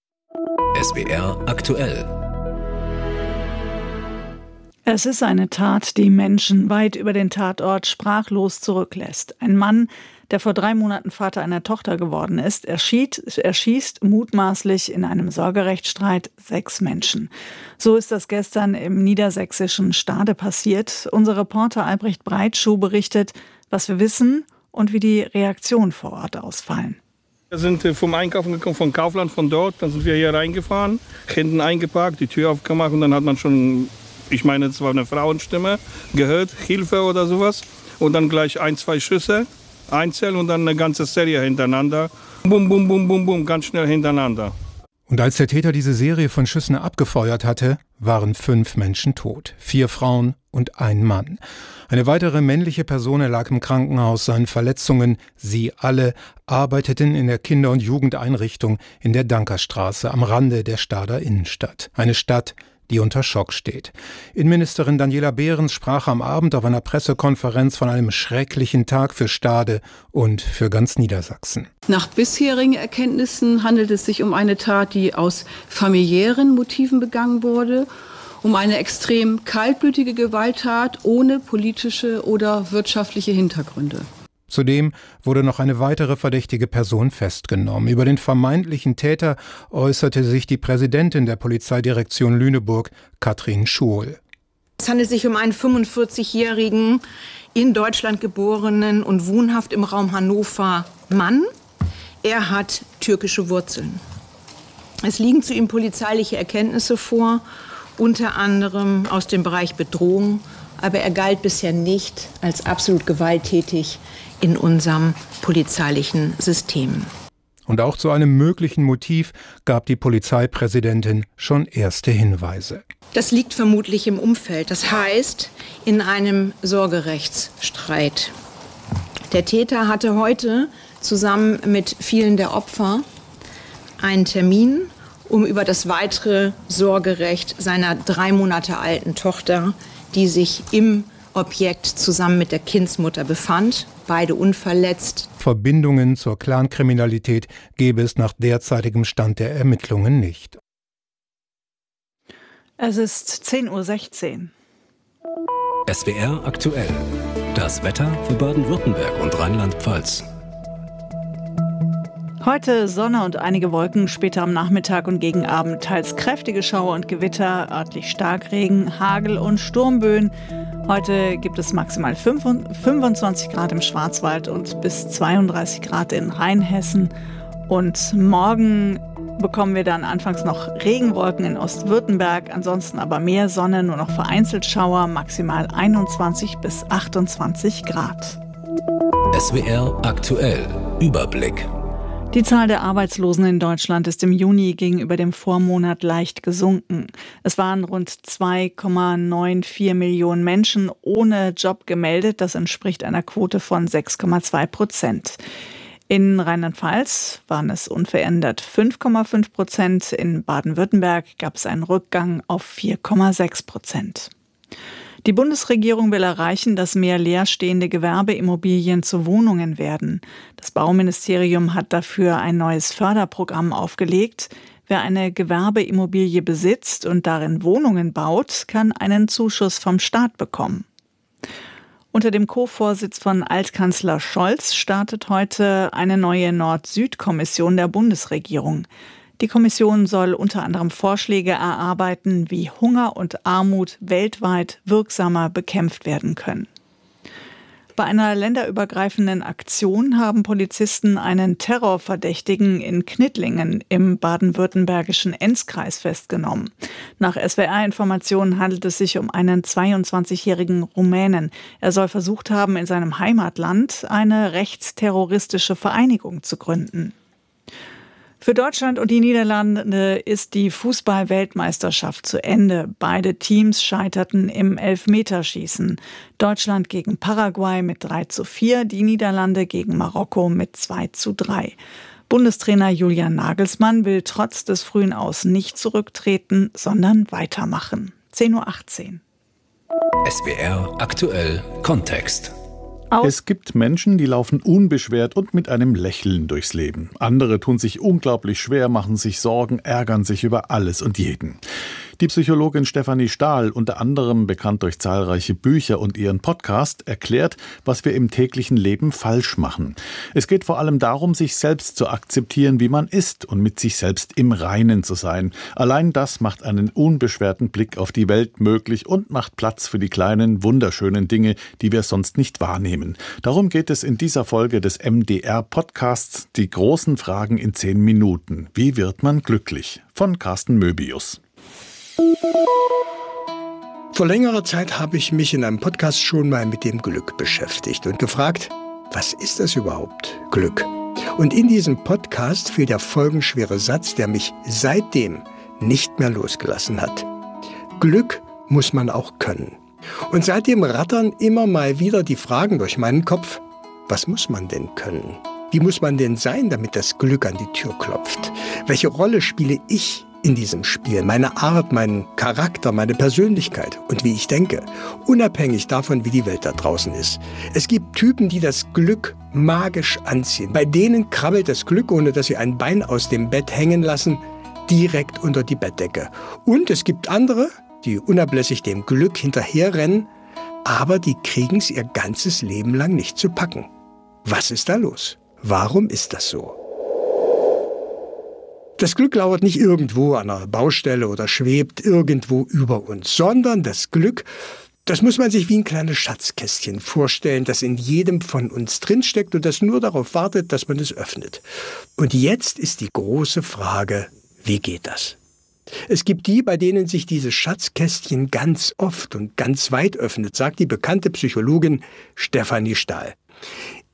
SWR aktuell.
Es ist eine Tat, die Menschen weit über den Tatort sprachlos zurücklässt. Ein Mann, der vor 3 Monaten Vater einer Tochter geworden ist, erschießt mutmaßlich in einem Sorgerechtsstreit 6 Menschen. So ist das gestern im niedersächsischen Stade passiert. Unser Reporter Albrecht Breitschuh berichtet, was wir wissen und wie die Reaktionen vor Ort ausfallen.
Wir sind vom Einkaufen gekommen, von Kaufland, von dort. Dann sind wir hier reingefahren, hinten eingeparkt, die Tür aufgemacht und dann hat man schon, ich meine, es war eine Frauenstimme, gehört, Hilfe oder sowas. Und dann gleich 1, 2 Schüsse, einzeln und dann eine ganze Serie hintereinander. Bum, bum, bum, bum, bum, ganz schnell hintereinander.
Und als der Täter diese Serie von Schüssen abgefeuert hatte, waren 5 Menschen tot. 4 Frauen und 1 Mann. Eine weitere männliche Person lag im Krankenhaus, seinen Verletzungen. Sie alle arbeiteten in der Kinder- und Jugendeinrichtung in der Dankerstraße am Rande der Stader Innenstadt. Eine Stadt, die unter Schock steht. Innenministerin Daniela Behrens sprach am Abend auf einer Pressekonferenz von einem schrecklichen Tag für Stade und für ganz Niedersachsen.
Nach bisherigen Erkenntnissen handelt es sich um eine Tat, die aus familiären Motiven begangen wurde, um eine extrem kaltblütige Gewalttat ohne politische oder wirtschaftliche Hintergründe.
Zudem wurde noch eine weitere verdächtige Person festgenommen. Über den vermeintlichen Täter äußerte sich die Präsidentin der Polizeidirektion Lüneburg, Katrin Schuhl.
Es handelt sich um einen 45-jährigen, in Deutschland geborenen und wohnhaft im Raum Hannover Mann. Er hat türkische Wurzeln. Es liegen zu ihm polizeiliche Erkenntnisse vor, unter anderem aus dem Bereich Bedrohung, aber er galt bisher nicht als absolut gewalttätig in unserem polizeilichen System.
Und auch zu einem möglichen Motiv gab die Polizeipräsidentin schon erste Hinweise.
Das liegt vermutlich im Umfeld, das heißt in einem Sorgerechtsstreit. Der Täter hatte heute zusammen mit vielen der Opfer einen Termin, um über das weitere Sorgerecht seiner 3 Monate alten Tochter, die sich im Objekt zusammen mit der Kindsmutter befand, beide unverletzt.
Verbindungen zur Clankriminalität gäbe es nach derzeitigem Stand der Ermittlungen nicht.
Es ist 10:16 Uhr.
SWR aktuell. Das Wetter für Baden-Württemberg und Rheinland-Pfalz.
Heute Sonne und einige Wolken, später am Nachmittag und gegen Abend teils kräftige Schauer und Gewitter, örtlich Starkregen, Hagel und Sturmböen. Heute gibt es maximal 25 Grad im Schwarzwald und bis 32 Grad in Rheinhessen. Und morgen bekommen wir dann anfangs noch Regenwolken in Ostwürttemberg, ansonsten aber mehr Sonne, nur noch vereinzelt Schauer, maximal 21 bis 28 Grad.
SWR aktuell. Überblick.
Die Zahl der Arbeitslosen in Deutschland ist im Juni gegenüber dem Vormonat leicht gesunken. Es waren rund 2,94 Millionen Menschen ohne Job gemeldet. Das entspricht einer Quote von 6,2%. In Rheinland-Pfalz waren es unverändert 5,5%. In Baden-Württemberg gab es einen Rückgang auf 4,6%. Die Bundesregierung will erreichen, dass mehr leerstehende Gewerbeimmobilien zu Wohnungen werden. Das Bauministerium hat dafür ein neues Förderprogramm aufgelegt. Wer eine Gewerbeimmobilie besitzt und darin Wohnungen baut, kann einen Zuschuss vom Staat bekommen. Unter dem Co-Vorsitz von Altkanzler Scholz startet heute eine neue Nord-Süd-Kommission der Bundesregierung. Die Kommission soll unter anderem Vorschläge erarbeiten, wie Hunger und Armut weltweit wirksamer bekämpft werden können. Bei einer länderübergreifenden Aktion haben Polizisten einen Terrorverdächtigen in Knittlingen im baden-württembergischen Enzkreis festgenommen. Nach SWR-Informationen handelt es sich um einen 22-jährigen Rumänen. Er soll versucht haben, in seinem Heimatland eine rechtsterroristische Vereinigung zu gründen. Für Deutschland und die Niederlande ist die Fußball-Weltmeisterschaft zu Ende. Beide Teams scheiterten im Elfmeterschießen. Deutschland gegen Paraguay mit 3:4, die Niederlande gegen Marokko mit 2:3. Bundestrainer Julian Nagelsmann will trotz des frühen Aus nicht zurücktreten, sondern weitermachen. 10:18 Uhr.
SWR aktuell Kontext.
Es gibt Menschen, die laufen unbeschwert und mit einem Lächeln durchs Leben. Andere tun sich unglaublich schwer, machen sich Sorgen, ärgern sich über alles und jeden. Die Psychologin Stefanie Stahl, unter anderem bekannt durch zahlreiche Bücher und ihren Podcast, erklärt, was wir im täglichen Leben falsch machen. Es geht vor allem darum, sich selbst zu akzeptieren, wie man ist und mit sich selbst im Reinen zu sein. Allein das macht einen unbeschwerten Blick auf die Welt möglich und macht Platz für die kleinen, wunderschönen Dinge, die wir sonst nicht wahrnehmen. Darum geht es in dieser Folge des MDR-Podcasts Die großen Fragen in 10 Minuten. Wie wird man glücklich? Von Carsten Möbius.
Vor längerer Zeit habe ich mich in einem Podcast schon mal mit dem Glück beschäftigt und gefragt, was ist das überhaupt, Glück? Und in diesem Podcast fiel der folgenschwere Satz, der mich seitdem nicht mehr losgelassen hat. Glück muss man auch können. Und seitdem rattern immer mal wieder die Fragen durch meinen Kopf, was muss man denn können? Wie muss man denn sein, damit das Glück an die Tür klopft? Welche Rolle spiele ich in diesem Spiel? Meine Art, meinen Charakter, meine Persönlichkeit und wie ich denke, unabhängig davon, wie die Welt da draußen ist. Es gibt Typen, die das Glück magisch anziehen. Bei denen krabbelt das Glück, ohne dass sie ein Bein aus dem Bett hängen lassen, direkt unter die Bettdecke. Und es gibt andere, die unablässig dem Glück hinterherrennen, aber die kriegen es ihr ganzes Leben lang nicht zu packen. Was ist da los? Warum ist das so? Das Glück lauert nicht irgendwo an einer Baustelle oder schwebt irgendwo über uns, sondern das Glück, das muss man sich wie ein kleines Schatzkästchen vorstellen, das in jedem von uns drinsteckt und das nur darauf wartet, dass man es öffnet. Und jetzt ist die große Frage, wie geht das? Es gibt die, bei denen sich dieses Schatzkästchen ganz oft und ganz weit öffnet, sagt die bekannte Psychologin Stefanie Stahl.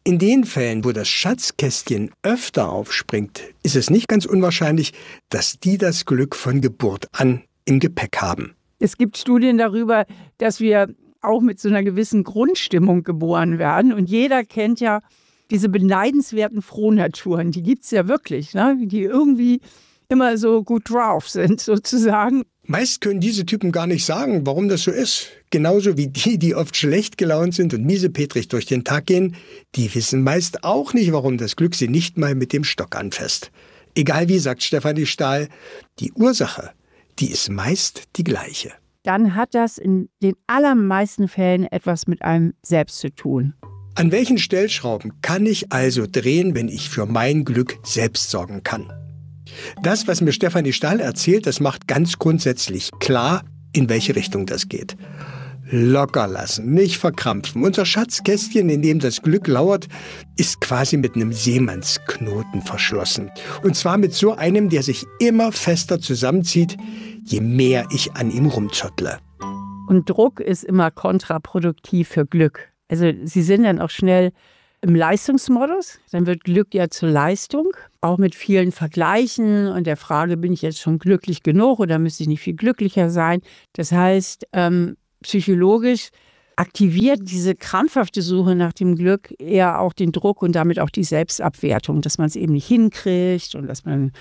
In den Fällen, wo das Schatzkästchen öfter aufspringt, ist es nicht ganz unwahrscheinlich, dass die das Glück von Geburt an im Gepäck haben.
Es gibt Studien darüber, dass wir auch mit so einer gewissen Grundstimmung geboren werden. Und jeder kennt ja diese beneidenswerten Frohnaturen. Die gibt es ja wirklich, ne? Die irgendwie immer so gut drauf sind, sozusagen.
Meist können diese Typen gar nicht sagen, warum das so ist. Genauso wie die oft schlecht gelaunt sind und miesepetrig durch den Tag gehen, die wissen meist auch nicht, warum das Glück sie nicht mal mit dem Stock anfasst. Egal wie, sagt Stefanie Stahl, die Ursache, die ist meist die gleiche.
Dann hat das in den allermeisten Fällen etwas mit einem selbst zu tun.
An welchen Stellschrauben kann ich also drehen, wenn ich für mein Glück selbst sorgen kann? Das, was mir Stefanie Stahl erzählt, das macht ganz grundsätzlich klar, in welche Richtung das geht. Locker lassen, nicht verkrampfen. Unser Schatzkästchen, in dem das Glück lauert, ist quasi mit einem Seemannsknoten verschlossen. Und zwar mit so einem, der sich immer fester zusammenzieht, je mehr ich an ihm rumzottle.
Und Druck ist immer kontraproduktiv für Glück. Also Sie sind dann auch schnell im Leistungsmodus. Dann wird Glück ja zur Leistung, auch mit vielen Vergleichen und der Frage, bin ich jetzt schon glücklich genug oder müsste ich nicht viel glücklicher sein? Das heißt, psychologisch aktiviert diese krampfhafte Suche nach dem Glück eher auch den Druck und damit auch die Selbstabwertung, dass man es eben nicht hinkriegt und dass man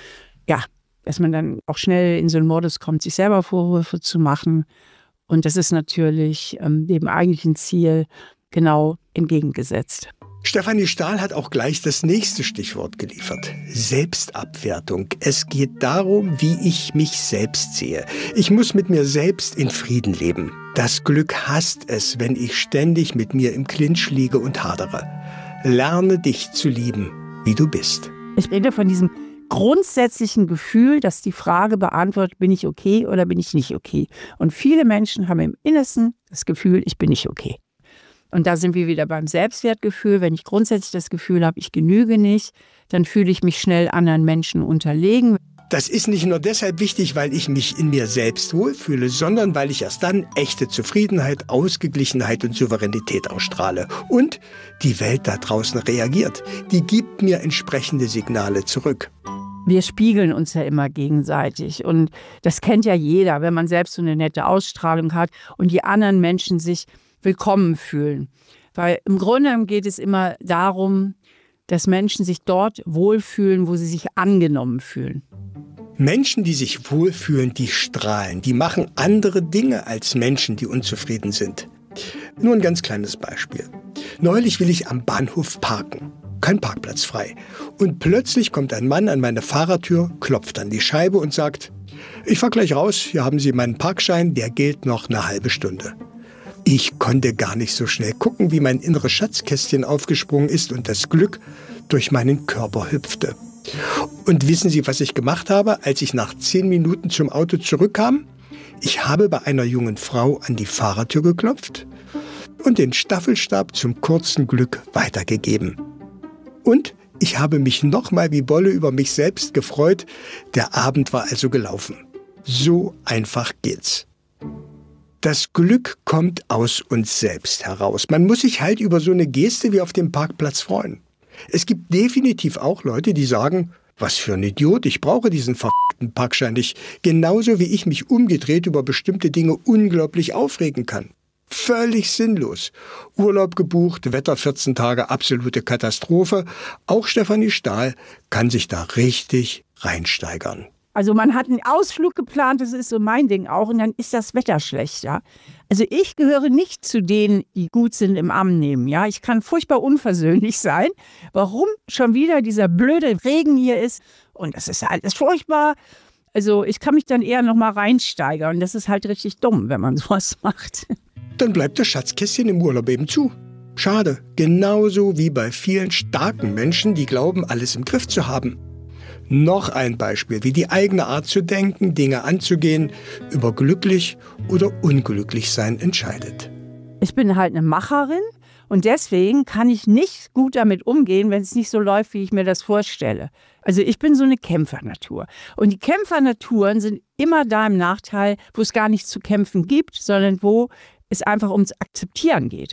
dann auch schnell in so einen Modus kommt, sich selber Vorwürfe zu machen. Und das ist natürlich dem eigentlichen Ziel genau entgegengesetzt.
Stefanie Stahl hat auch gleich das nächste Stichwort geliefert. Selbstabwertung. Es geht darum, wie ich mich selbst sehe. Ich muss mit mir selbst in Frieden leben. Das Glück hasst es, wenn ich ständig mit mir im Clinch liege und hadere. Lerne dich zu lieben, wie du bist.
Ich rede von diesem grundsätzlichen Gefühl, dass die Frage beantwortet, bin ich okay oder bin ich nicht okay? Und viele Menschen haben im Innersten das Gefühl, ich bin nicht okay. Und da sind wir wieder beim Selbstwertgefühl. Wenn ich grundsätzlich das Gefühl habe, ich genüge nicht, dann fühle ich mich schnell anderen Menschen unterlegen.
Das ist nicht nur deshalb wichtig, weil ich mich in mir selbst wohlfühle, sondern weil ich erst dann echte Zufriedenheit, Ausgeglichenheit und Souveränität ausstrahle. Und die Welt da draußen reagiert. Die gibt mir entsprechende Signale zurück.
Wir spiegeln uns ja immer gegenseitig und das kennt ja jeder, wenn man selbst so eine nette Ausstrahlung hat und die anderen Menschen sich willkommen fühlen. Weil im Grunde geht es immer darum, dass Menschen sich dort wohlfühlen, wo sie sich angenommen fühlen.
Menschen, die sich wohlfühlen, die strahlen. Die machen andere Dinge als Menschen, die unzufrieden sind. Nur ein ganz kleines Beispiel. Neulich will ich am Bahnhof parken. Kein Parkplatz frei. Und plötzlich kommt ein Mann an meine Fahrertür, klopft an die Scheibe und sagt, ich fahr gleich raus, hier haben Sie meinen Parkschein, der gilt noch eine halbe Stunde. Ich konnte gar nicht so schnell gucken, wie mein inneres Schatzkästchen aufgesprungen ist und das Glück durch meinen Körper hüpfte. Und wissen Sie, was ich gemacht habe, als ich nach 10 Minuten zum Auto zurückkam? Ich habe bei einer jungen Frau an die Fahrertür geklopft und den Staffelstab zum kurzen Glück weitergegeben. Und ich habe mich nochmal wie Bolle über mich selbst gefreut. Der Abend war also gelaufen. So einfach geht's. Das Glück kommt aus uns selbst heraus. Man muss sich halt über so eine Geste wie auf dem Parkplatz freuen. Es gibt definitiv auch Leute, die sagen, was für ein Idiot, ich brauche diesen verfickten Parkschein nicht. Genauso wie ich mich umgedreht über bestimmte Dinge unglaublich aufregen kann. Völlig sinnlos. Urlaub gebucht, Wetter 14 Tage, absolute Katastrophe. Auch Stefanie Stahl kann sich da richtig reinsteigern.
Also man hat einen Ausflug geplant, das ist so mein Ding auch, und dann ist das Wetter schlecht, ja. Also ich gehöre nicht zu denen, die gut sind im Armnehmen, ja. Ich kann furchtbar unversöhnlich sein, warum schon wieder dieser blöde Regen hier ist und das ist alles furchtbar. Also ich kann mich dann eher noch mal reinsteigern und das ist halt richtig dumm, wenn man sowas macht.
Dann bleibt das Schatzkästchen im Urlaub eben zu. Schade, genauso wie bei vielen starken Menschen, die glauben, alles im Griff zu haben. Noch ein Beispiel, wie die eigene Art zu denken, Dinge anzugehen, über glücklich oder unglücklich sein entscheidet.
Ich bin halt eine Macherin und deswegen kann ich nicht gut damit umgehen, wenn es nicht so läuft, wie ich mir das vorstelle. Also ich bin so eine Kämpfernatur. Und die Kämpfernaturen sind immer da im Nachteil, wo es gar nichts zu kämpfen gibt, sondern wo es einfach ums Akzeptieren geht.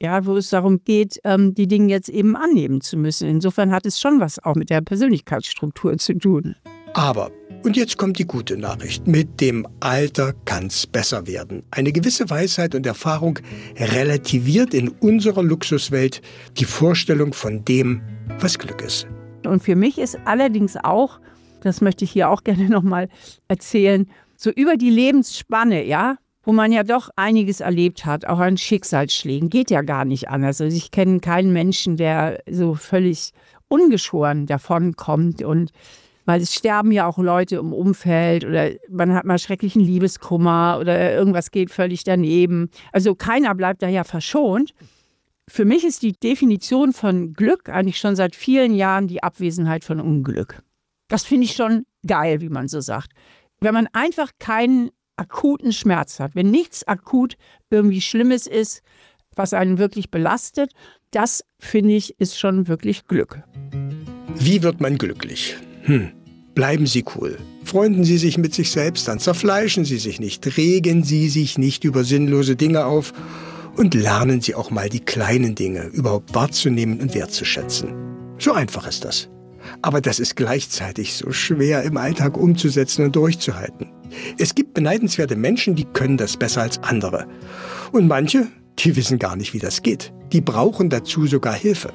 ja, wo es darum geht, die Dinge jetzt eben annehmen zu müssen. Insofern hat es schon was auch mit der Persönlichkeitsstruktur zu tun.
Aber, und jetzt kommt die gute Nachricht, mit dem Alter kann's besser werden. Eine gewisse Weisheit und Erfahrung relativiert in unserer Luxuswelt die Vorstellung von dem, was Glück ist.
Und für mich ist allerdings auch, das möchte ich hier auch gerne nochmal erzählen, so über die Lebensspanne, ja, wo man ja doch einiges erlebt hat, auch an Schicksalsschlägen, geht ja gar nicht anders. Also ich kenne keinen Menschen, der so völlig ungeschoren davonkommt. Und weil es sterben ja auch Leute im Umfeld oder man hat mal schrecklichen Liebeskummer oder irgendwas geht völlig daneben. Also keiner bleibt da ja verschont. Für mich ist die Definition von Glück eigentlich schon seit vielen Jahren die Abwesenheit von Unglück. Das finde ich schon geil, wie man so sagt. Wenn man einfach keinen akuten Schmerz hat, wenn nichts akut irgendwie Schlimmes ist, was einen wirklich belastet, das, finde ich, ist schon wirklich Glück.
Wie wird man glücklich? Bleiben Sie cool. Freunden Sie sich mit sich selbst an, zerfleischen Sie sich nicht, regen Sie sich nicht über sinnlose Dinge auf und lernen Sie auch mal die kleinen Dinge überhaupt wahrzunehmen und wertzuschätzen. So einfach ist das. Aber das ist gleichzeitig so schwer im Alltag umzusetzen und durchzuhalten. Es gibt beneidenswerte Menschen, die können das besser als andere. Und manche, die wissen gar nicht, wie das geht. Die brauchen dazu sogar Hilfe.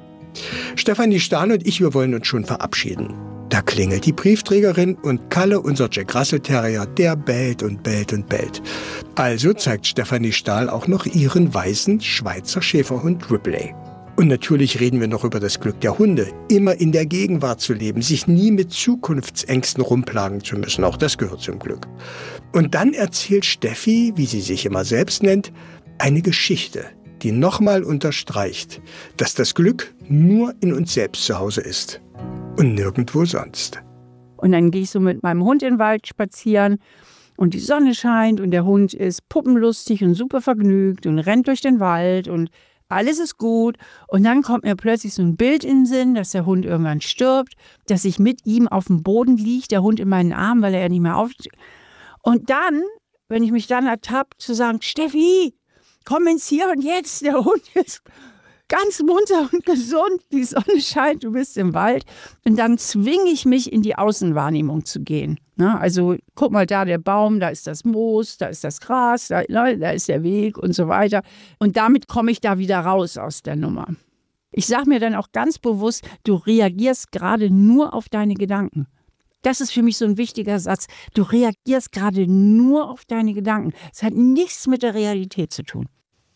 Stefanie Stahl und ich, wir wollen uns schon verabschieden. Da klingelt die Briefträgerin und Kalle, unser Jack Russell Terrier, der bellt und bellt und bellt. Also zeigt Stefanie Stahl auch noch ihren weißen Schweizer Schäferhund Ripley. Und natürlich reden wir noch über das Glück der Hunde, immer in der Gegenwart zu leben, sich nie mit Zukunftsängsten rumplagen zu müssen. Auch das gehört zum Glück. Und dann erzählt Steffi, wie sie sich immer selbst nennt, eine Geschichte, die nochmal unterstreicht, dass das Glück nur in uns selbst zu Hause ist und nirgendwo sonst.
Und dann gehe ich so mit meinem Hund in den Wald spazieren und die Sonne scheint und der Hund ist puppenlustig und super vergnügt und rennt durch den Wald und alles ist gut. Und dann kommt mir plötzlich so ein Bild in den Sinn, dass der Hund irgendwann stirbt, dass ich mit ihm auf dem Boden liege, der Hund in meinen Armen, weil er ja nicht mehr aufsteht. Und dann, wenn ich mich dann ertappe, zu sagen, Steffi, komm ins Hier und Jetzt, der Hund ist ganz munter und gesund, die Sonne scheint, du bist im Wald. Und dann zwinge ich mich, in die Außenwahrnehmung zu gehen. Also guck mal, da der Baum, da ist das Moos, da ist das Gras, da ist der Weg und so weiter. Und damit komme ich da wieder raus aus der Nummer. Ich sage mir dann auch ganz bewusst, du reagierst gerade nur auf deine Gedanken. Das ist für mich so ein wichtiger Satz. Du reagierst gerade nur auf deine Gedanken. Es hat nichts mit der Realität zu tun.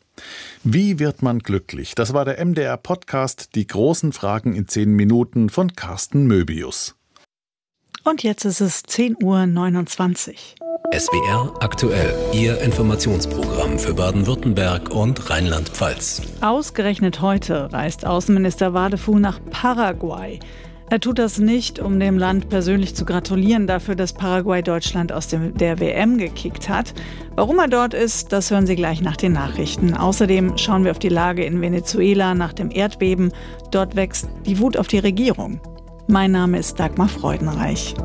Wie wird man glücklich? Das war der MDR-Podcast Die großen Fragen in 10 Minuten von Carsten Möbius.
Und jetzt ist es 10:29 Uhr.
SWR aktuell, Ihr Informationsprogramm für Baden-Württemberg und Rheinland-Pfalz.
Ausgerechnet heute reist Außenminister Wadefuhl nach Paraguay. Er tut das nicht, um dem Land persönlich zu gratulieren dafür, dass Paraguay Deutschland aus der WM gekickt hat. Warum er dort ist, das hören Sie gleich nach den Nachrichten. Außerdem schauen wir auf die Lage in Venezuela nach dem Erdbeben. Dort wächst die Wut auf die Regierung. Mein Name ist Dagmar Freudenreich.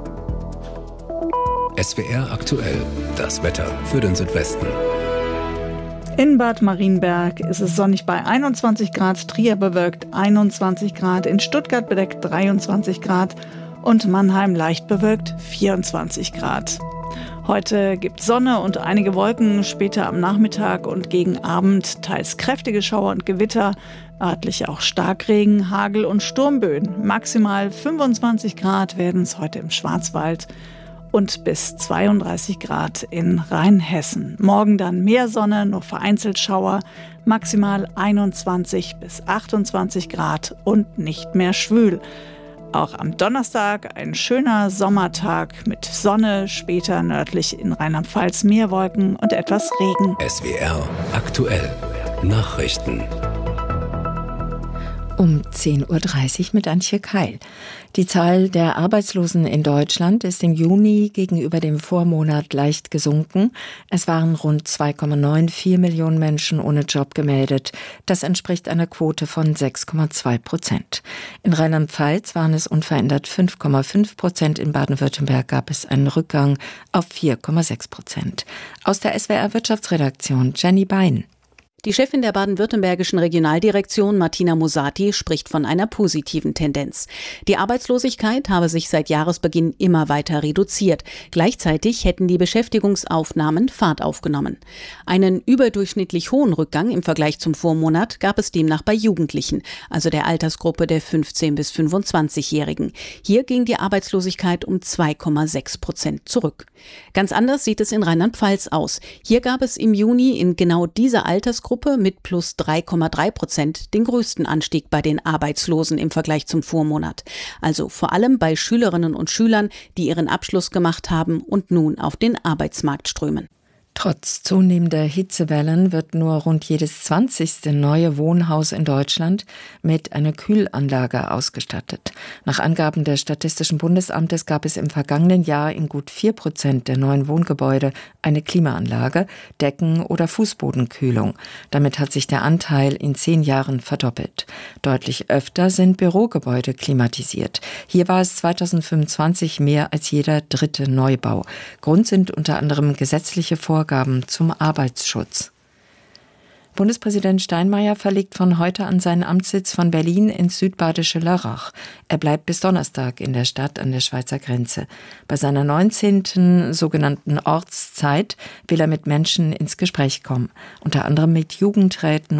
SWR aktuell, das Wetter für den Südwesten.
In Bad Marienberg ist es sonnig bei 21 Grad, Trier bewölkt 21 Grad, in Stuttgart bedeckt 23 Grad und Mannheim leicht bewölkt 24 Grad. Heute gibt es Sonne und einige Wolken, später am Nachmittag und gegen Abend teils kräftige Schauer und Gewitter, örtlich auch Starkregen, Hagel und Sturmböen. Maximal 25 Grad werden es heute im Schwarzwald und bis 32 Grad in Rheinhessen. Morgen dann mehr Sonne, nur vereinzelt Schauer, maximal 21 bis 28 Grad und nicht mehr schwül. Auch am Donnerstag ein schöner Sommertag mit Sonne, später nördlich in Rheinland-Pfalz mehr Wolken und etwas Regen.
SWR aktuell, Nachrichten.
Um 10:30 Uhr mit Antje Keil. Die Zahl der Arbeitslosen in Deutschland ist im Juni gegenüber dem Vormonat leicht gesunken. Es waren rund 2,94 Millionen Menschen ohne Job gemeldet. Das entspricht einer Quote von 6,2%. In Rheinland-Pfalz waren es unverändert 5,5%. In Baden-Württemberg gab es einen Rückgang auf 4,6%. Aus der SWR Wirtschaftsredaktion Jenny Bein.
Die Chefin der baden-württembergischen Regionaldirektion, Martina Musati, spricht von einer positiven Tendenz. Die Arbeitslosigkeit habe sich seit Jahresbeginn immer weiter reduziert. Gleichzeitig hätten die Beschäftigungsaufnahmen Fahrt aufgenommen. Einen überdurchschnittlich hohen Rückgang im Vergleich zum Vormonat gab es demnach bei Jugendlichen, also der Altersgruppe der 15- bis 25-Jährigen. Hier ging die Arbeitslosigkeit um 2,6% zurück. Ganz anders sieht es in Rheinland-Pfalz aus. Hier gab es im Juni in genau dieser Altersgruppe mit plus 3,3% den größten Anstieg bei den Arbeitslosen im Vergleich zum Vormonat. Also vor allem bei Schülerinnen und Schülern, die ihren Abschluss gemacht haben und nun auf den Arbeitsmarkt strömen.
Trotz zunehmender Hitzewellen wird nur rund jedes 20. neue Wohnhaus in Deutschland mit einer Kühlanlage ausgestattet. Nach Angaben des Statistischen Bundesamtes gab es im vergangenen Jahr in gut 4% der neuen Wohngebäude eine Klimaanlage, Decken- oder Fußbodenkühlung. Damit hat sich der Anteil in 10 Jahren verdoppelt. Deutlich öfter sind Bürogebäude klimatisiert. Hier war es 2025 mehr als jeder 3. Neubau. Grund sind unter anderem gesetzliche Vorgaben zum Arbeitsschutz. Bundespräsident Steinmeier verlegt von heute an seinen Amtssitz von Berlin ins südbadische Lörrach. Er bleibt bis Donnerstag in der Stadt an der Schweizer Grenze. Bei seiner 19. sogenannten Ortszeit will er mit Menschen ins Gespräch kommen, unter anderem mit Jugendräten